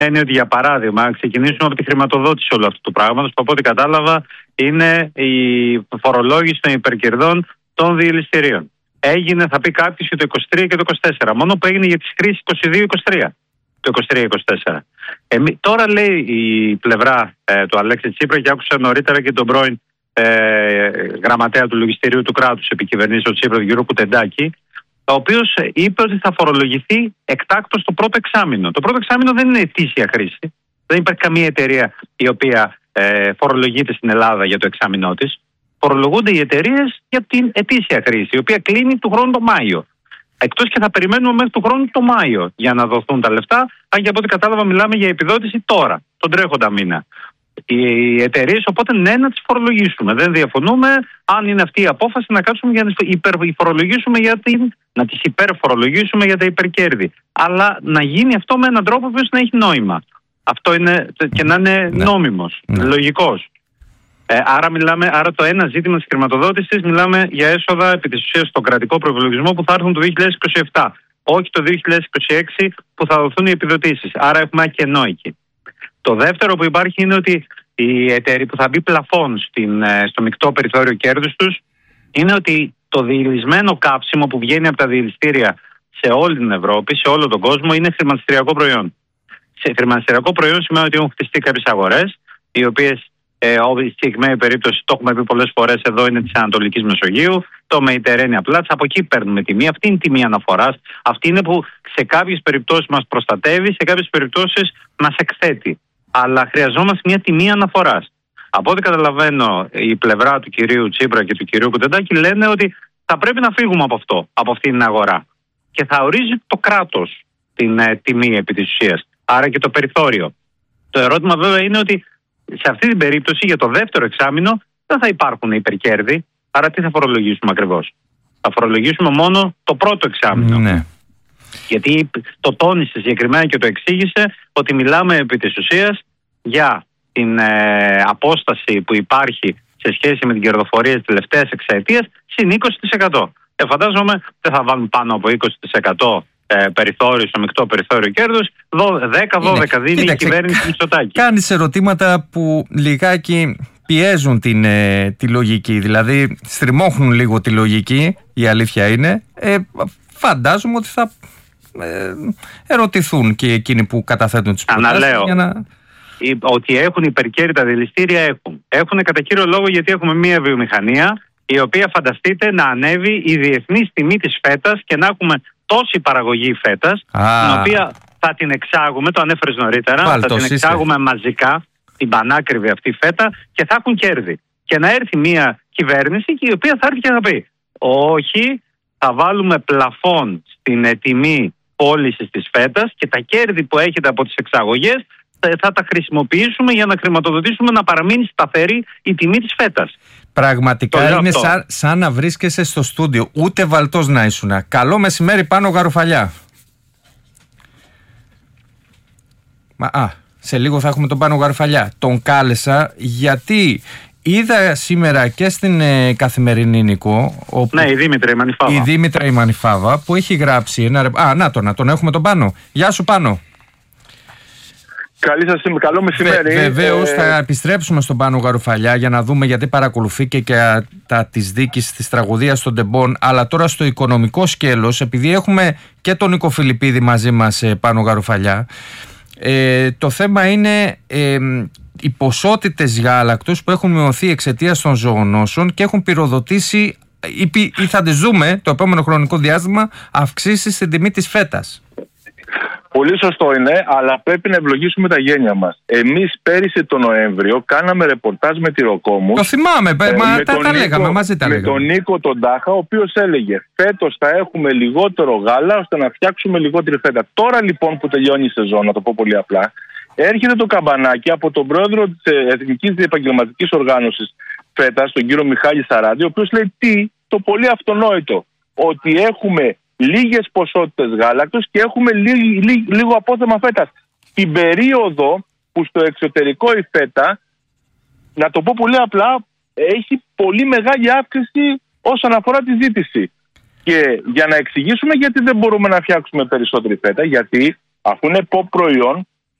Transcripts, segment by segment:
είναι ότι, για παράδειγμα, αν ξεκινήσουμε από τη χρηματοδότηση όλου αυτού του πράγματος, που από ό,τι κατάλαβα είναι η φορολόγηση των υπερκερδών των διελιστηρίων. Έγινε, θα πει κάποιος, και το 23 και το 24, μόνο που έγινε για τις χρήσεις 22-23. Το 23-24. Τώρα λέει η πλευρά του Αλέξη Τσίπρα, και άκουσα νωρίτερα και τον πρώην γραμματέα του Λογιστηρίου του Κράτους επί κυβερνήσεως Τσίπρα, τον κύριο Κουτεντάκη, ο οποίος είπε ότι θα φορολογηθεί εκτάκτως το πρώτο εξάμηνο. Το πρώτο εξάμηνο δεν είναι ετήσια χρήση. Δεν υπάρχει καμία εταιρεία η οποία φορολογείται στην Ελλάδα για το εξάμηνό της. Φορολογούνται οι εταιρείες για την ετήσια χρήση, η οποία κλείνει του χρόνου το Μάιο. Εκτός και θα περιμένουμε μέχρι του χρόνου το Μάιο για να δοθούν τα λεφτά, αν και από ό,τι κατάλαβα μιλάμε για επιδότηση τώρα, τον τρέχοντα μήνα. Οι εταιρείες, οπότε ναι, να τις φορολογήσουμε. Δεν διαφωνούμε, αν είναι αυτή η απόφαση, να κάτσουμε για να τις υπερφορολογήσουμε για τα υπερκέρδη. Αλλά να γίνει αυτό με έναν τρόπο που να έχει νόημα. Αυτό είναι, και να είναι νόμιμος, λογικός. Άρα το ένα ζήτημα της χρηματοδότησης, μιλάμε για έσοδα επί της ουσίας στον κρατικό προϋπολογισμό που θα έρθουν το 2027, όχι το 2026 που θα δοθούν οι επιδοτήσεις. Άρα έχουμε ένα κενό εκεί. Το δεύτερο που υπάρχει είναι ότι οι εταιρείες που θα μπει πλαφόν στο μεικτό περιθώριο κέρδους τους, είναι ότι το διελισμένο καύσιμο που βγαίνει από τα διελιστήρια σε όλη την Ευρώπη, σε όλο τον κόσμο, είναι χρηματιστηριακό προϊόν. Σε χρηματιστηριακό προϊόν σημαίνει ότι έχουν χτιστεί κάποιες αγορές, οι οποίες στη συγκεκριμένη περίπτωση, το έχουμε πει πολλές φορές εδώ, είναι της Ανατολικής Μεσογείου, το Mediterranean Platz, από εκεί παίρνουμε τιμή. Αυτή είναι η τιμή αναφοράς. Αυτή είναι που σε κάποιες περιπτώσεις μας προστατεύει, σε κάποιες περιπτώσεις μας εκθέτει. Αλλά χρειαζόμαστε μια τιμή αναφοράς. Από ό,τι καταλαβαίνω, η πλευρά του κυρίου Τσίπρα και του κυρίου Κουτεντάκη λένε ότι θα πρέπει να φύγουμε από αυτή την αγορά. Και θα ορίζει το κράτος την τιμή επί της ουσίας. Άρα και το περιθώριο. Το ερώτημα βέβαια είναι ότι σε αυτή την περίπτωση, για το δεύτερο εξάμηνο, δεν θα υπάρχουν υπερκέρδη. Άρα τι θα φορολογήσουμε ακριβώς? Θα φορολογήσουμε μόνο το πρώτο εξάμηνο. Ναι. Γιατί το τόνισε συγκεκριμένα και το εξήγησε ότι μιλάμε επί της ουσίας για την απόσταση που υπάρχει σε σχέση με την κερδοφορία της τελευταίας εξαετίας συν 20%. Φαντάζομαι δεν θα βάλουν πάνω από 20% περιθώριο στο μεικτό περιθώριο κέρδους. 10-12 δίνει η κυβέρνηση Μητσοτάκη. Κάνεις ερωτήματα που λιγάκι πιέζουν τη λογική, δηλαδή στριμώχνουν λίγο τη λογική, η αλήθεια είναι. Φαντάζομαι ότι θα ερωτηθούν και εκείνοι που καταθέτουν τις προτάσεις. Ότι έχουν υπερκέρδη τα διελιστήρια έχουν κατά κύριο λόγο γιατί έχουμε μια βιομηχανία η οποία, φανταστείτε, να ανέβει η διεθνής τιμή της φέτας και να έχουμε τόση παραγωγή φέτας, την οποία θα την εξάγουμε, το ανέφερες νωρίτερα, θα την εξάγουμε μαζικά, την πανάκριβη αυτή φέτα, και θα έχουν κέρδη. Και να έρθει μια κυβέρνηση η οποία θα έρθει και θα πει όχι, θα βάλουμε πλαφόν στην τιμή πώλησης της φέτας και τα κέρδη που έχετε από τις εξαγωγές θα τα χρησιμοποιήσουμε για να χρηματοδοτήσουμε να παραμείνει σταθερή η τιμή της φέτας. Πραγματικά είναι σαν να βρίσκεσαι στο στούντιο, ούτε βαλτός να ήσουν. Καλό μεσημέρι, Πάνο Γαρουφαλιά. Σε λίγο θα έχουμε τον Πάνο Γαρουφαλιά. Τον κάλεσα γιατί είδα σήμερα και στην Καθημερινή Νικό. Ναι, η Δήμητρα η Μανιφάβα που έχει γράψει ένα. Να τον έχουμε τον Πάνο. Γεια σου, Πάνο. Καλό μεσημέρι. Βεβαίως θα επιστρέψουμε στον Πάνο Γαρουφαλιά για να δούμε, γιατί παρακολουθεί και της δίκης της τραγωδίας των Τεμπών. Αλλά τώρα στο οικονομικό σκέλος, επειδή έχουμε και τον Νίκο Φιλιππίδη μαζί μας, Πάνο Γαρουφαλιά, το θέμα είναι οι ποσότητες γάλακτος που έχουν μειωθεί εξαιτίας των ζωονόσων και έχουν πυροδοτήσει ή θα τις δούμε το επόμενο χρονικό διάστημα αυξήσεις στην τιμή της φέτας. Πολύ σωστό είναι, αλλά πρέπει να ευλογήσουμε τα γένια μας. Εμείς πέρυσι τον Νοέμβριο κάναμε ρεπορτάζ με τη Ροκόμους. Το θυμάμαι, τα λέγαμε μαζί. Με τον Νίκο τον Τάχα, ο οποίος έλεγε φέτος θα έχουμε λιγότερο γάλα ώστε να φτιάξουμε λιγότερη φέτα. Τώρα λοιπόν που τελειώνει η σεζόν, να το πω πολύ απλά, έρχεται το καμπανάκι από τον πρόεδρο της Εθνικής Επαγγελματικής Οργάνωσης φέτας, τον κύριο Μιχάλη Σαράντη, ο οποίος λέει το πολύ αυτονόητο, ότι έχουμε λίγες ποσότητες γάλακτος και έχουμε λίγο απόθεμα φέτας. Την περίοδο που στο εξωτερικό η φέτα, να το πω πολύ απλά, έχει πολύ μεγάλη αύξηση όσον αφορά τη ζήτηση. Και για να εξηγήσουμε γιατί δεν μπορούμε να φτιάξουμε περισσότερη φέτα, γιατί αφού είναι pop προϊόν,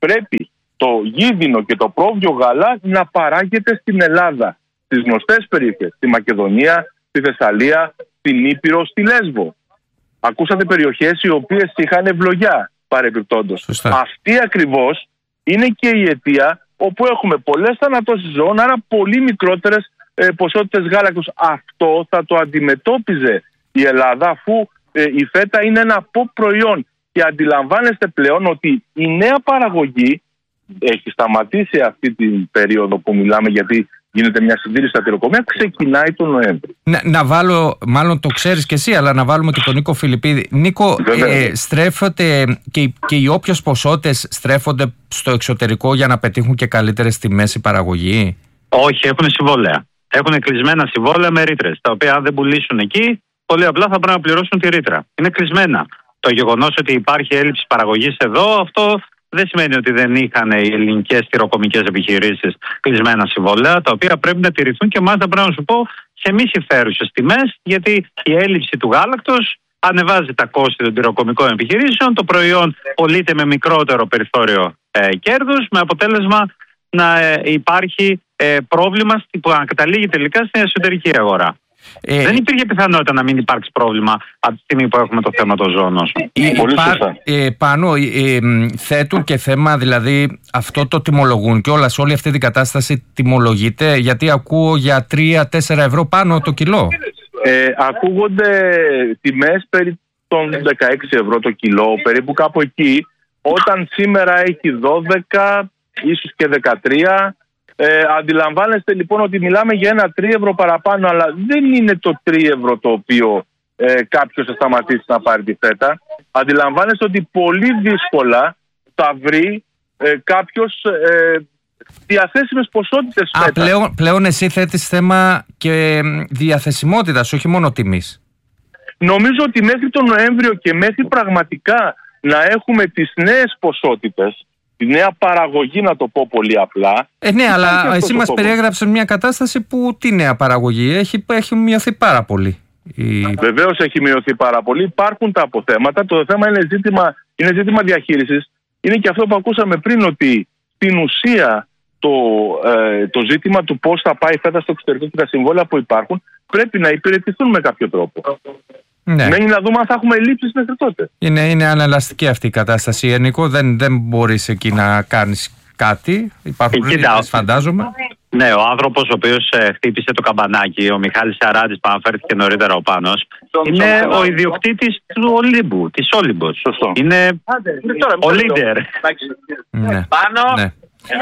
πρέπει το γίδινο και το πρόβιο γάλα να παράγεται στην Ελλάδα, στις γνωστές περιοχές, στη Μακεδονία, στη Θεσσαλία, στην Ήπειρο, στη Λέσβο. Ακούσατε περιοχές οι οποίες είχαν ευλογιά παρεπιπτόντως. Αυτή ακριβώς είναι και η αιτία όπου έχουμε πολλές θανατώσεις ζώων, άρα πολύ μικρότερες ποσότητες γάλακτος. Αυτό θα το αντιμετώπιζε η Ελλάδα, αφού η φέτα είναι ένα pop προϊόν. Και αντιλαμβάνεστε πλέον ότι η νέα παραγωγή έχει σταματήσει αυτή την περίοδο που μιλάμε, γιατί γίνεται μια συντήρηση στα τυροκομεία, ξεκινάει τον Νοέμβρη. Να βάλω, μάλλον το ξέρεις και εσύ, αλλά να βάλουμε και τον Νίκο Φιλιππίδη. Νίκο, στρέφονται και οι όποιες ποσότητες στρέφονται στο εξωτερικό για να πετύχουν και καλύτερες τιμές η παραγωγή? Όχι, έχουν συμβόλαια. Έχουν κλεισμένα συμβόλαια με ρήτρες, τα οποία αν δεν πουλήσουν εκεί, πολύ απλά θα πρέπει να πληρώσουν τη ρήτρα. Είναι κλεισμένα. Το γεγονός ότι υπάρχει έλλειψη παραγωγής εδώ, αυτό δεν σημαίνει ότι δεν είχαν οι ελληνικές τυροκομικές επιχειρήσεις κλεισμένα συμβόλαια, τα οποία πρέπει να τηρηθούν και μάλιστα πρέπει να σου πω σε μη συμφέρουσες τιμές, γιατί η έλλειψη του γάλακτος ανεβάζει τα κόστη των τυροκομικών επιχειρήσεων, το προϊόν πωλείται με μικρότερο περιθώριο κέρδους, με αποτέλεσμα να υπάρχει πρόβλημα που καταλήγει τελικά στην εσωτερική αγορά. Δεν υπήρχε πιθανότητα να μην υπάρξει πρόβλημα από τη στιγμή που έχουμε το θέμα των ζώων. Πάνω θέτουν και θέμα, δηλαδή αυτό το τιμολογούν και όλη αυτή την κατάσταση τιμολογείται, γιατί ακούω για 3-4 ευρώ πάνω το κιλό. Ακούγονται τιμές περί των 16 ευρώ το κιλό, περίπου κάπου εκεί, όταν σήμερα έχει 12, ίσως και 13. Αντιλαμβάνεστε λοιπόν ότι μιλάμε για ένα 3 ευρώ παραπάνω, αλλά δεν είναι το 3 ευρώ το οποίο κάποιος θα σταματήσει να πάρει τη φέτα. Αντιλαμβάνεστε ότι πολύ δύσκολα θα βρει κάποιος διαθέσιμες ποσότητες φέτα. Πλέον εσύ θέτεις θέμα και διαθεσιμότητας, όχι μόνο τιμής. Νομίζω ότι μέχρι τον Νοέμβριο και μέχρι πραγματικά να έχουμε τις νέες ποσότητες, τη νέα παραγωγή, να το πω πολύ απλά. Ναι, αλλά εσύ μας περιέγραψες μια κατάσταση που τη νέα παραγωγή έχει μειωθεί πάρα πολύ. Βεβαίως έχει μειωθεί πάρα πολύ. Υπάρχουν τα αποθέματα. Το θέμα είναι ζήτημα διαχείρισης. Είναι και αυτό που ακούσαμε πριν, ότι στην ουσία το ζήτημα του πώς θα πάει η φέτα στο εξωτερικό και τα συμβόλαια που υπάρχουν πρέπει να υπηρετηθούν με κάποιο τρόπο. Ναι. Μένει να δούμε αν θα έχουμε ελλείψεις μέχρι τότε. Είναι ανελαστική αυτή η κατάσταση, Νίκο. Δεν μπορείς εκεί να κάνεις κάτι. Υπάρχουν ρήτρες, φαντάζομαι. Ναι, ο άνθρωπος ο οποίος χτύπησε το καμπανάκι, ο Μιχάλης Σαράντης, που αναφέρθηκε νωρίτερα ο Πάνος, είναι ο ιδιοκτήτης του Ολύμπου, της Όλυμπος. Σωστό. Είναι ο leader. Ναι. Πάνω.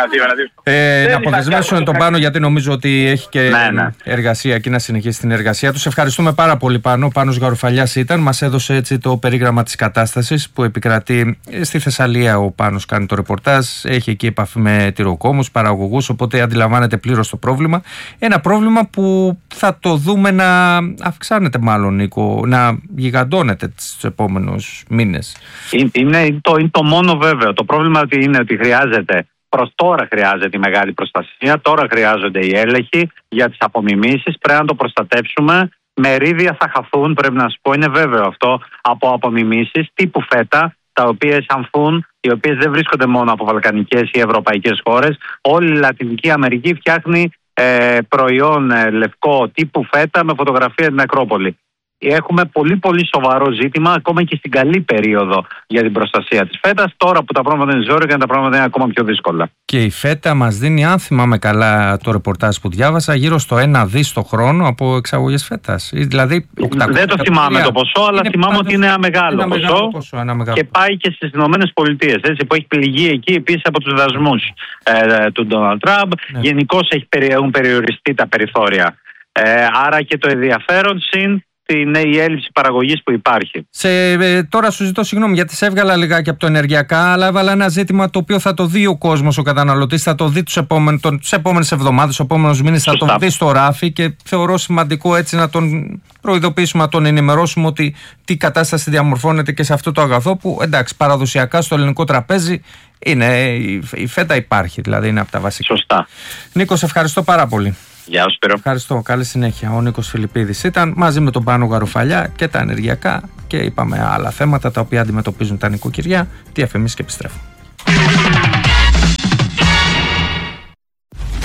Να αποδεσμεύσουμε τον Πάνο, γιατί νομίζω ότι έχει και εργασία εκεί να συνεχίσει την εργασία του. Σε ευχαριστούμε πάρα πολύ, Πάνο. Πάνος Γαρουφαλιάς ήταν. Μας έδωσε έτσι το περίγραμμα της κατάστασης που επικρατεί στη Θεσσαλία. Ο Πάνος κάνει το ρεπορτάζ. Έχει εκεί επαφή με τυροκόμους, παραγωγούς. Οπότε αντιλαμβάνεται πλήρως το πρόβλημα. Ένα πρόβλημα που θα το δούμε να αυξάνεται, μάλλον, Νίκο, να γιγαντώνεται τους επόμενους μήνες. Είναι το μόνο βέβαιο. Το πρόβλημα είναι ότι χρειάζεται. Προς τώρα χρειάζεται η μεγάλη προστασία, τώρα χρειάζονται οι έλεγχοι για τις απομιμήσεις. Πρέπει να το προστατεύσουμε. Μερίδια θα χαθούν, πρέπει να σου πω, είναι βέβαιο αυτό, από απομιμήσεις τύπου φέτα, τα οποίες ανθούν, οι οποίες δεν βρίσκονται μόνο από βαλκανικές ή ευρωπαϊκές χώρες. Όλη η Λατινική Αμερική φτιάχνει προϊόν λευκό τύπου φέτα με φωτογραφία την Ακρόπολη. Έχουμε πολύ πολύ σοβαρό ζήτημα ακόμα και στην καλή περίοδο για την προστασία της φέτας. Τώρα που τα πράγματα είναι ζόρικα, τα πράγματα είναι ακόμα πιο δύσκολα. Και η φέτα μας δίνει, αν θυμάμαι καλά το ρεπορτάζ που διάβασα, γύρω στο 1 δις το χρόνο από εξαγωγές φέτας. Δηλαδή, δεν το θυμάμαι το ποσό, αλλά θυμάμαι ότι είναι ένα μεγάλο ποσό και πάει και στις Ηνωμένες Πολιτείες, που έχει πληγεί εκεί επίσης από τους δασμούς του Ντόναλντ Τραμπ. Γενικώς έχουν περιοριστεί τα περιθώρια. Άρα και το ενδιαφέρον συν είναι η έλλειψη παραγωγής που υπάρχει. Τώρα σου ζητώ συγγνώμη, γιατί σε έβγαλα λιγάκι από το ενεργειακά, αλλά έβαλα ένα ζήτημα το οποίο θα το δει ο κόσμος, ο καταναλωτής, θα το δει τις επόμενες εβδομάδες, τους επόμενους μήνες, θα το δει στο ράφι, και θεωρώ σημαντικό έτσι να τον προειδοποιήσουμε, να τον ενημερώσουμε ότι τι κατάσταση διαμορφώνεται και σε αυτό το αγαθό που, εντάξει, παραδοσιακά στο ελληνικό τραπέζι η φέτα υπάρχει, δηλαδή είναι από τα βασικά. Σωστά. Νίκο, σε ευχαριστώ πάρα πολύ. Γεια σου, Σπύρο. Ευχαριστώ. Καλή συνέχεια. Ο Νίκος Φιλιππίδης ήταν μαζί με τον Πάνο Γαρουφαλιά και τα ενεργειακά, και είπαμε άλλα θέματα τα οποία αντιμετωπίζουν τα νοικοκυριά. Διαφημίσεις και επιστρέφω.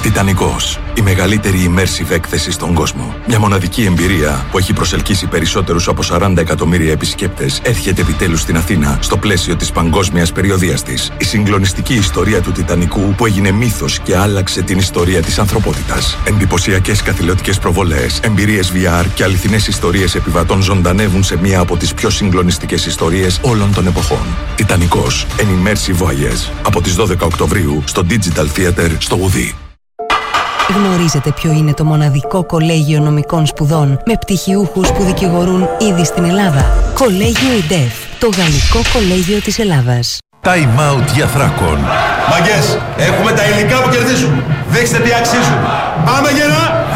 Τιτανικός. Η μεγαλύτερη immersive έκθεση στον κόσμο. Μια μοναδική εμπειρία που έχει προσελκύσει περισσότερους από 40 εκατομμύρια επισκέπτες έρχεται επιτέλους στην Αθήνα στο πλαίσιο της παγκόσμιας περιοδείας της. Η συγκλονιστική ιστορία του Τιτανικού που έγινε μύθος και άλλαξε την ιστορία της ανθρωπότητας. Εντυπωσιακές καθηλωτικές προβολές, εμπειρίες VR και αληθινές ιστορίες επιβατών ζωντανεύουν σε μία από τις πιο συγκλονιστικές ιστορίες όλων των εποχών. Τιτανικός. An immersive voyage. Από τις 12 Οκτωβρίου στο Digital Theater στο Ουδί. Γνωρίζετε ποιο είναι το μοναδικό κολέγιο νομικών σπουδών με πτυχιούχους που δικηγορούν ήδη στην Ελλάδα? Κολέγιο ΙΝΤΕΦ, το γαλλικό κολέγιο της Ελλάδας. Time out για Θράκον. Μαγκές, έχουμε τα υλικά που κερδίζουν. Δείξτε τι αξίζουν. Πάμε γερά!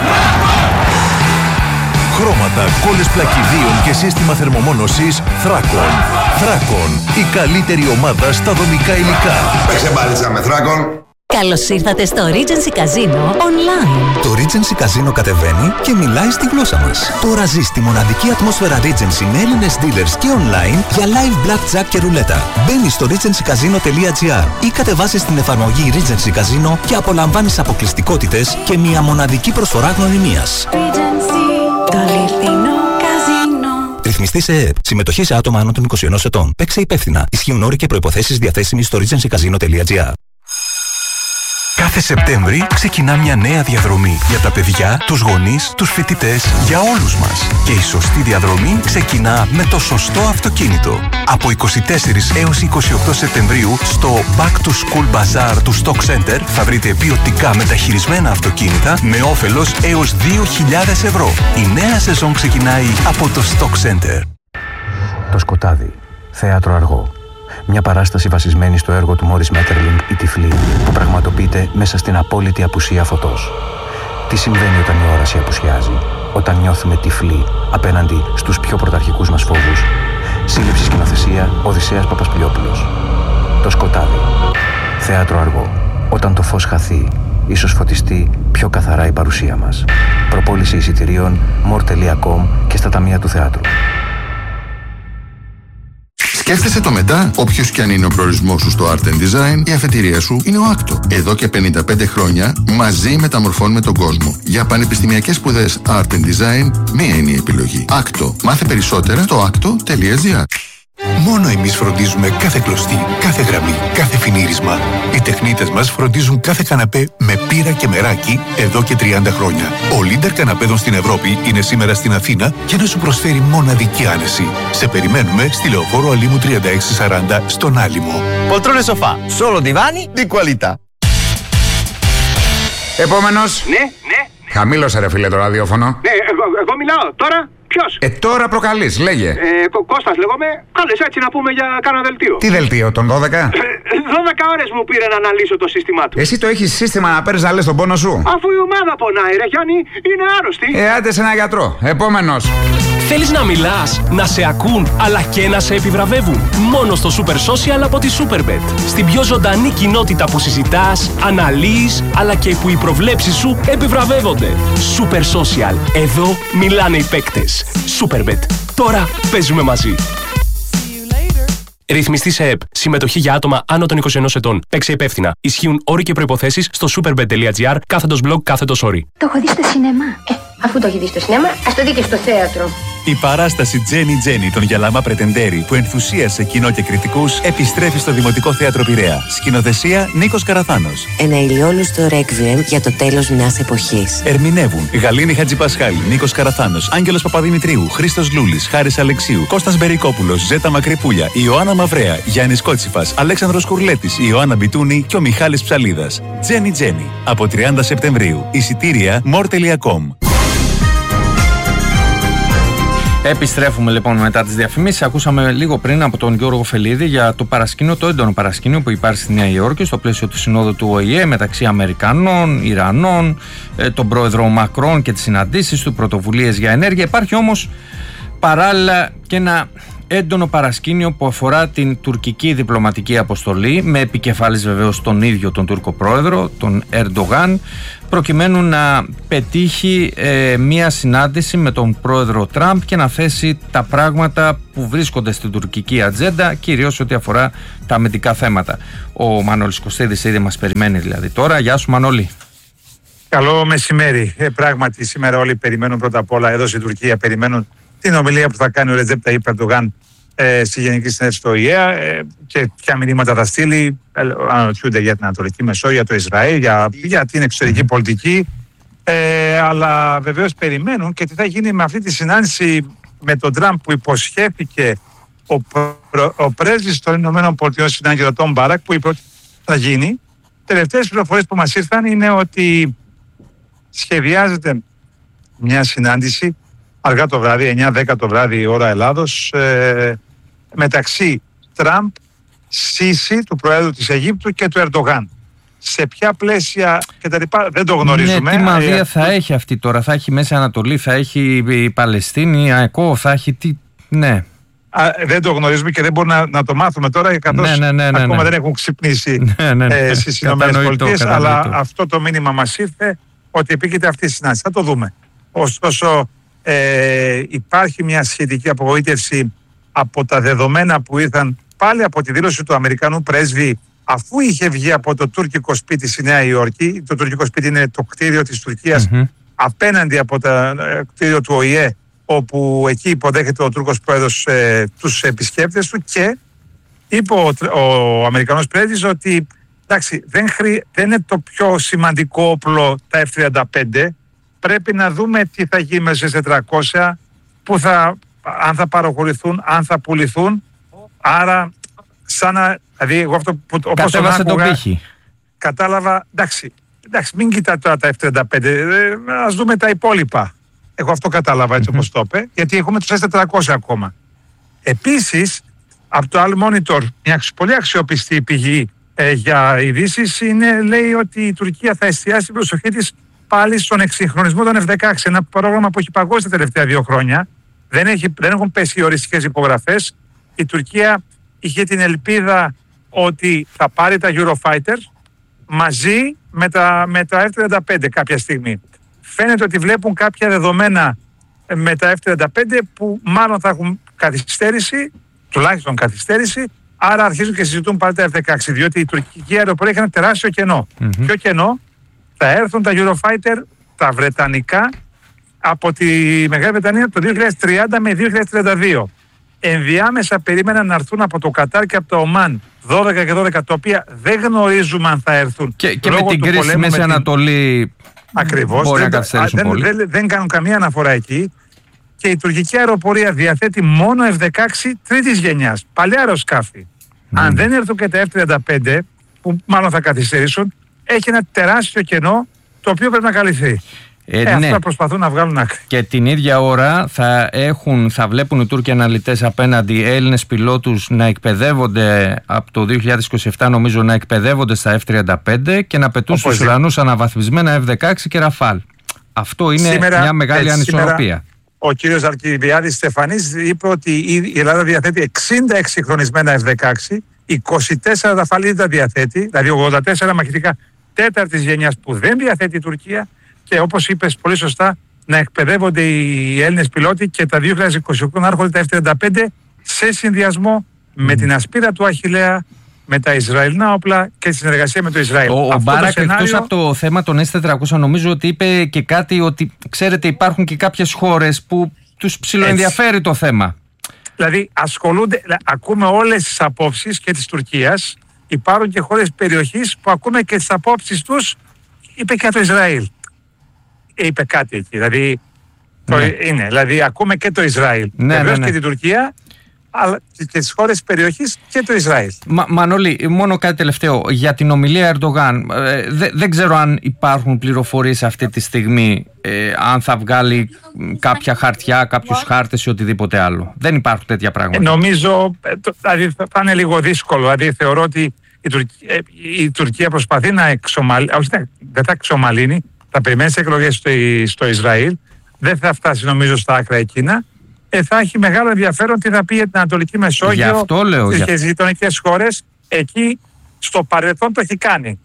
Χρώματα, κόλλες πλακιδίων και σύστημα θερμομόνωσης Θράκον. Θράκον, η καλύτερη ομάδα στα δομικά υλικά. Παίξε μπάλιτσα με Θράκον. Καλώς ήρθατε στο Regency Casino Online. Το Regency Casino κατεβαίνει και μιλάει στη γλώσσα μας. Τώρα ζεις τη μοναδική ατμόσφαιρα Regency με Έλληνες dealers και online για live blackjack και ρουλέτα. Μπαίνεις στο regencycasino.gr ή κατεβάζεις την εφαρμογή Regency Casino και απολαμβάνεις αποκλειστικότητες και μια μοναδική προσφορά γνωριμίας. Regency, το αληθινό καζίνο. Ρυθμιστή σε ΕΕΠ. Συμμετοχή σε άτομα άνω των 21 ετών. Παίξε υπεύθυνα. Ισχύουν όροι και προϋποθέσεις διαθέσιμοι στο regencycasino.gr. Κάθε Σεπτέμβρη ξεκινά μια νέα διαδρομή για τα παιδιά, τους γονείς, τους φοιτητές, για όλους μας. Και η σωστή διαδρομή ξεκινά με το σωστό αυτοκίνητο. Από 24 έως 28 Σεπτεμβρίου στο Back to School Bazaar του Stock Center θα βρείτε ποιοτικά μεταχειρισμένα αυτοκίνητα με όφελος έως 2.000 ευρώ. Η νέα σεζόν ξεκινάει από το Stock Center. Το Σκοτάδι. Θέατρο αργό. Μια παράσταση βασισμένη στο έργο του Μόρις Μέττερλινγκ «Η Τυφλή» που πραγματοποιείται μέσα στην απόλυτη απουσία φωτός. Τι συμβαίνει όταν η όραση απουσιάζει, όταν νιώθουμε τυφλοί απέναντι στους πιο πρωταρχικούς μας φόβους? Σύλληψη σκηνοθεσία Οδυσσέας Παπασπηλιόπουλος. Το Σκοτάδι. Θέατρο αργό. Όταν το φως χαθεί, ίσως φωτιστεί πιο καθαρά η παρουσία μας. Προπόληση εισιτηρίων more.com και στα ταμεία του θεάτρου. Σκέφτεσαι το μετά? Όποιος και αν είναι ο προορισμός σου στο Art and Design, η αφετηρία σου είναι ο Άκτο. Εδώ και 55 χρόνια μαζί μεταμορφώνουμε τον κόσμο. Για πανεπιστημιακές σπουδές Art and Design, μία είναι η επιλογή. Άκτο. Μάθε περισσότερα στο akto.gr. Μόνο εμείς φροντίζουμε κάθε κλωστή, κάθε γραμμή, κάθε φινίρισμα. Οι τεχνίτες μας φροντίζουν κάθε καναπέ με πύρα και μεράκι εδώ και 30 χρόνια. Ο leader καναπέδων στην Ευρώπη είναι σήμερα στην Αθήνα για να σου προσφέρει μοναδική άνεση. Σε περιμένουμε στη Λεωφόρο Αλήμου 3640 στον Άλυμο. Πολtrone sofà, solo divani di qualità. Επόμενος. Ναι. Χαμήλωσε ρε φίλε το ραδιόφωνο. Ναι, εγώ μιλάω τώρα. Ποιος? Τώρα προκαλείς, λέγε. Κώστας λέγομαι. Κάλες έτσι να πούμε για κάνα δελτίο. Τι δελτίο, τον 12? 12 ώρες μου πήρε να αναλύσω το σύστημά του. Εσύ το έχεις σύστημα να παίρνεις να λες τον πόνο σου? Αφού η ομάδα πονάει ρε Γιάννη, είναι άρρωστη. Άντε σε ένα γιατρό. Επόμενος. Θέλεις να μιλάς, να σε ακούν, αλλά και να σε επιβραβεύουν? Μόνο στο Super Social από τη Superbet. Στην πιο ζωντανή κοινότητα που συζητάς, αναλύεις, αλλά και που οι προβλέψεις σου επιβραβεύονται. Super Social. Εδώ μιλάνε οι παίκτες. Superbet. Τώρα παίζουμε μαζί. Ρυθμιστή σε ΕΠ. Συμμετοχή για άτομα άνω των 21 ετών. Παίξε υπεύθυνα. Ισχύουν όροι και προϋποθέσεις στο superbet.gr /blog/όροι. Το έχω δει στο σινεμά. Αφού το έχει δει στο σινεμά, ας το δει και στο θέατρο. Η παράσταση Jenny των Γιαλαμά Πρετεντέρη που ενθουσίασε κοινό και κριτικούς επιστρέφει στο Δημοτικό Θέατρο Πειραιά. Σκηνοθεσία Νίκος Καραθάνος. Ένα ηλιόλουστο ρέκβιεμ για το τέλος μιας εποχής. Ερμηνεύουν Γαλήνη Χατζηπασχάλη, Νίκος Καραθάνος, Άγγελος Παπαδημητρίου, Χρήστος Λούλης, Χάρης Αλεξίου, Κώστας Μπερικόπουλος, Ζέτα Μακρυπούλια, Ιωάννα Μαυρέα, Γιάννης Κότσιφας, Αλέξανδρος Κουρλέτης, Ιωάννα Μπιτούνη και ο Μιχάλης Ψαλίδας. Jenny. Από 30 Σεπτεμβρίου. Εισιτήρια more.com. Επιστρέφουμε λοιπόν μετά τις διαφημίσεις. Ακούσαμε λίγο πριν από τον Γιώργο Φελίδη για το παρασκήνιο, το έντονο παρασκήνιο που υπάρχει στη Νέα Υόρκη στο πλαίσιο του Συνόδου του ΟΗΕ μεταξύ Αμερικανών, Ιρανών, τον πρόεδρο Μακρόν και τις συναντήσεις του, πρωτοβουλίες για ενέργεια. Υπάρχει όμως παράλληλα και ένα έντονο παρασκήνιο που αφορά την τουρκική διπλωματική αποστολή, με επικεφάλης βεβαίως τον ίδιο τον Τούρκο πρόεδρο, τον Ερντογάν, προκειμένου να πετύχει μία συνάντηση με τον πρόεδρο Τραμπ και να θέσει τα πράγματα που βρίσκονται στην τουρκική ατζέντα, κυρίως ό,τι αφορά τα αμυντικά θέματα. Ο Μανώλης Κωστίδης ήδη μας περιμένει δηλαδή τώρα. Γεια σου Μανώλη. Καλό μεσημέρι. Πράγματι, σήμερα όλοι περιμένουν πρώτα απ' όλα, εδώ στην Τουρκία, περιμένουν την ομιλία που θα κάνει ο Ρετζέπ Ταΐπ Ερντογάν στη Γενική Συνέλευση του ΟΗΕ και ποια μηνύματα θα στείλει. Αναρωτιούνται για την Ανατολική Μεσόγειο, για το Ισραήλ, για την εξωτερική πολιτική. Αλλά βεβαίως περιμένουν και τι θα γίνει με αυτή τη συνάντηση με τον Τραμπ που υποσχέθηκε ο πρέσβης των Ηνωμένων Πολιτειών στην Άγκυρα, τον Μπάρακ, που είπε ότι θα γίνει. Τελευταίες πληροφορίες που μας ήρθαν είναι ότι σχεδιάζεται μια συνάντηση αργά το βράδυ, 9-10 το βράδυ ώρα Ελλάδος, μεταξύ Τραμπ, Σίση, του Προέδρου της Αιγύπτου, και του Ερντογάν. Σε ποια πλαίσια και τα λοιπά δεν το γνωρίζουμε. Ναι, τι μαδία θα έχει αυτή τώρα, θα έχει Μέση Ανατολή, θα έχει η Παλαιστίνη, ΑΕΚΟ, θα έχει τι, ναι. Δεν το γνωρίζουμε και δεν μπορούμε να το μάθουμε τώρα, καθώς ακόμα δεν έχουν ξυπνήσει στις ΗΠΑ, αλλά αυτό το μήνυμα μας ήρθε ότι επίκειται αυτή η συνάντηση. Θα το δούμε. Ωστόσο υπάρχει μια σχετική απογοήτευση από τα δεδομένα που ήρθαν πάλι από τη δήλωση του Αμερικανού πρέσβη, αφού είχε βγει από το τουρκικό σπίτι στη Νέα Υόρκη. Το τουρκικό σπίτι είναι το κτίριο της Τουρκίας απέναντι από το κτίριο του ΟΗΕ, όπου εκεί υποδέχεται ο Τούρκος πρόεδρος τους επισκέπτες του, και είπε ο Αμερικανός πρέσβης ότι εντάξει, δεν είναι το πιο σημαντικό όπλο τα F-35, πρέπει να δούμε τι θα γίνει με τις 400, αν θα παραχωρηθούν, αν θα πουληθούν. Άρα δηλαδή εγώ αυτό που κατέβασε τον πύχη. Κατάλαβα, εντάξει, μην κοιτάτε τώρα τα F-35, ας δούμε τα υπόλοιπα. Εγώ αυτό κατάλαβα έτσι όπως το είπε, γιατί έχουμε τους S-400 ακόμα. Επίσης, από το Al Monitor, μια πολύ αξιοπιστή πηγή για ειδήσεις, λέει ότι η Τουρκία θα εστιάσει την προσοχή της πάλι στον εξυγχρονισμό των F-16, ένα πρόγραμμα που έχει παγώσει τα τελευταία 2 χρόνια. Δεν έχουν πέσει οι οριστικές υπογραφές. Η Τουρκία είχε την ελπίδα ότι θα πάρει τα Eurofighter μαζί με τα F-35 κάποια στιγμή. Φαίνεται ότι βλέπουν κάποια δεδομένα με τα F-35 που μάλλον θα έχουν καθυστέρηση, τουλάχιστον καθυστέρηση, άρα αρχίζουν και συζητούν πάλι τα F-16, διότι η τουρκική αεροπορία έχει ένα τεράστιο κενό. Ποιο κενό? Θα έρθουν τα Eurofighter, τα βρετανικά, από τη Μεγάλη Βρετανία το 2030 με 2032. Ενδιάμεσα περίμεναν να έρθουν από το Κατάρ και από το Ομάν 12 και 12, τα οποία δεν γνωρίζουμε αν θα έρθουν. Και με την κρίση Μέση Ανατολή. Ακριβώς. Δεν κάνουν καμία αναφορά εκεί. Και η τουρκική αεροπορία διαθέτει μόνο F-16 τρίτης γενιάς. Παλιά αεροσκάφη. Αν δεν έρθουν και τα F-35, που μάλλον θα καθυστερήσουν, έχει ένα τεράστιο κενό το οποίο πρέπει να καλυφθεί. Αυτά προσπαθούν να βγάλουν άκρη. Και την ίδια ώρα θα βλέπουν οι Τούρκοι αναλυτές απέναντι Έλληνες πιλότους να εκπαιδεύονται από το 2027, νομίζω, να εκπαιδεύονται στα F-35 και να πετούν στους ουρανούς αναβαθμισμένα F-16 και Ραφάλ. Αυτό είναι μια μεγάλη ανισορροπία. Ο κύριος Αλκιβιάδης Στεφανής είπε ότι η Ελλάδα διαθέτει 60 εξυγχρονισμένα F-16, 24 Ραφάλ ήδη τα διαθέτει, δηλαδή 84 μαχητικά τέταρτης γενιάς που δεν διαθέτει η Τουρκία. Και όπως είπες πολύ σωστά, να εκπαιδεύονται οι Έλληνες πιλότοι και τα 2028 να έρχονται τα F-35 σε συνδυασμό με την ασπίδα του Αχιλλέα, με τα Ισραηλινά όπλα και τη συνεργασία με το Ισραήλ. Ο Μπάρακ, εκτός από το θέμα των S-400, νομίζω ότι είπε και κάτι, ότι ξέρετε, υπάρχουν και κάποιες χώρες που τους ψιλοενδιαφέρει το θέμα. Δηλαδή ακούμε όλες τις απόψεις και της Τουρκίας. Υπάρχουν και χώρες περιοχής που ακούμε και τις απόψεις τους, είπε και το Ισραήλ. Είπε κάτι εκεί, δηλαδή, δηλαδή ακούμε και το Ισραήλ, βεβαίως και την Τουρκία, αλλά και τις χώρες περιοχής και το Ισραήλ. Μανώλη, μόνο κάτι τελευταίο για την ομιλία Ερντογάν. Δεν ξέρω αν υπάρχουν πληροφορίες αυτή τη στιγμή, αν θα βγάλει κάποια χαρτιά, κάποιους χάρτες ή οτιδήποτε άλλο. Δεν υπάρχουν τέτοια πράγματα. Νομίζω δηλαδή, θα είναι λίγο δύσκολο. Δηλαδή θεωρώ ότι η Τουρκία προσπαθεί να δεν θα εξομαλύνει. Θα περιμένει τις εκλογές στο Ισραήλ. Δεν θα φτάσει νομίζω στα άκρα εκείνα. Θα έχει μεγάλο ενδιαφέρον τι θα πει για την Ανατολική Μεσόγειο, τις γειτονικές χώρες. Εκεί στο παρελθόν το έχει κάνει.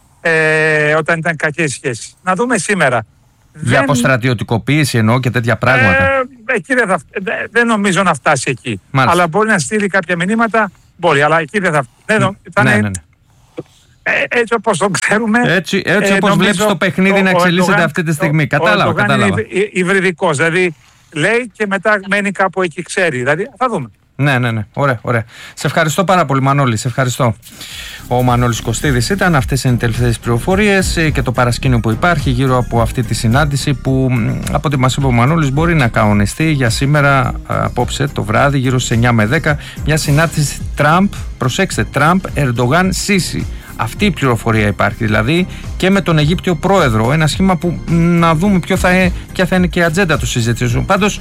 Όταν ήταν κακές σχέσεις. Να δούμε σήμερα. Για αποστρατιωτικοποίηση εννοώ και τέτοια πράγματα. Εκεί δεν νομίζω να φτάσει εκεί. Μάλιστα. Αλλά μπορεί να στείλει κάποια μηνύματα. Μπορεί, αλλά εκεί δεν θα φτάσει. Έτσι όπως το ξέρουμε. Έτσι όπως βλέπεις το παιχνίδι να εξελίσσεται αυτή τη στιγμή. Κατάλαβα. Είναι υβριδικός. Δηλαδή λέει και μετά μένει κάπου εκεί, ξέρει. Δηλαδή θα δούμε. Ναι. Ωραία. Σε ευχαριστώ πάρα πολύ, Μανώλη. Σε ευχαριστώ. Ο Μανώλης Κωστίδης ήταν. Αυτές είναι οι τελευταίες πληροφορίες και το παρασκήνιο που υπάρχει γύρω από αυτή τη συνάντηση που, από ό,τι μας είπε ο Μανώλης, μπορεί να κανονιστεί για σήμερα απόψε το βράδυ γύρω στις 9 με 10. Μια συνάντηση Τραμπ, προσέξτε, Τραμπ, Ερντογάν, Σίσι. Αυτή η πληροφορία υπάρχει, δηλαδή και με τον Αιγύπτιο πρόεδρο. Ένα σχήμα που να δούμε ποια θα είναι και η ατζέντα του συζητήσεων. Πάντως,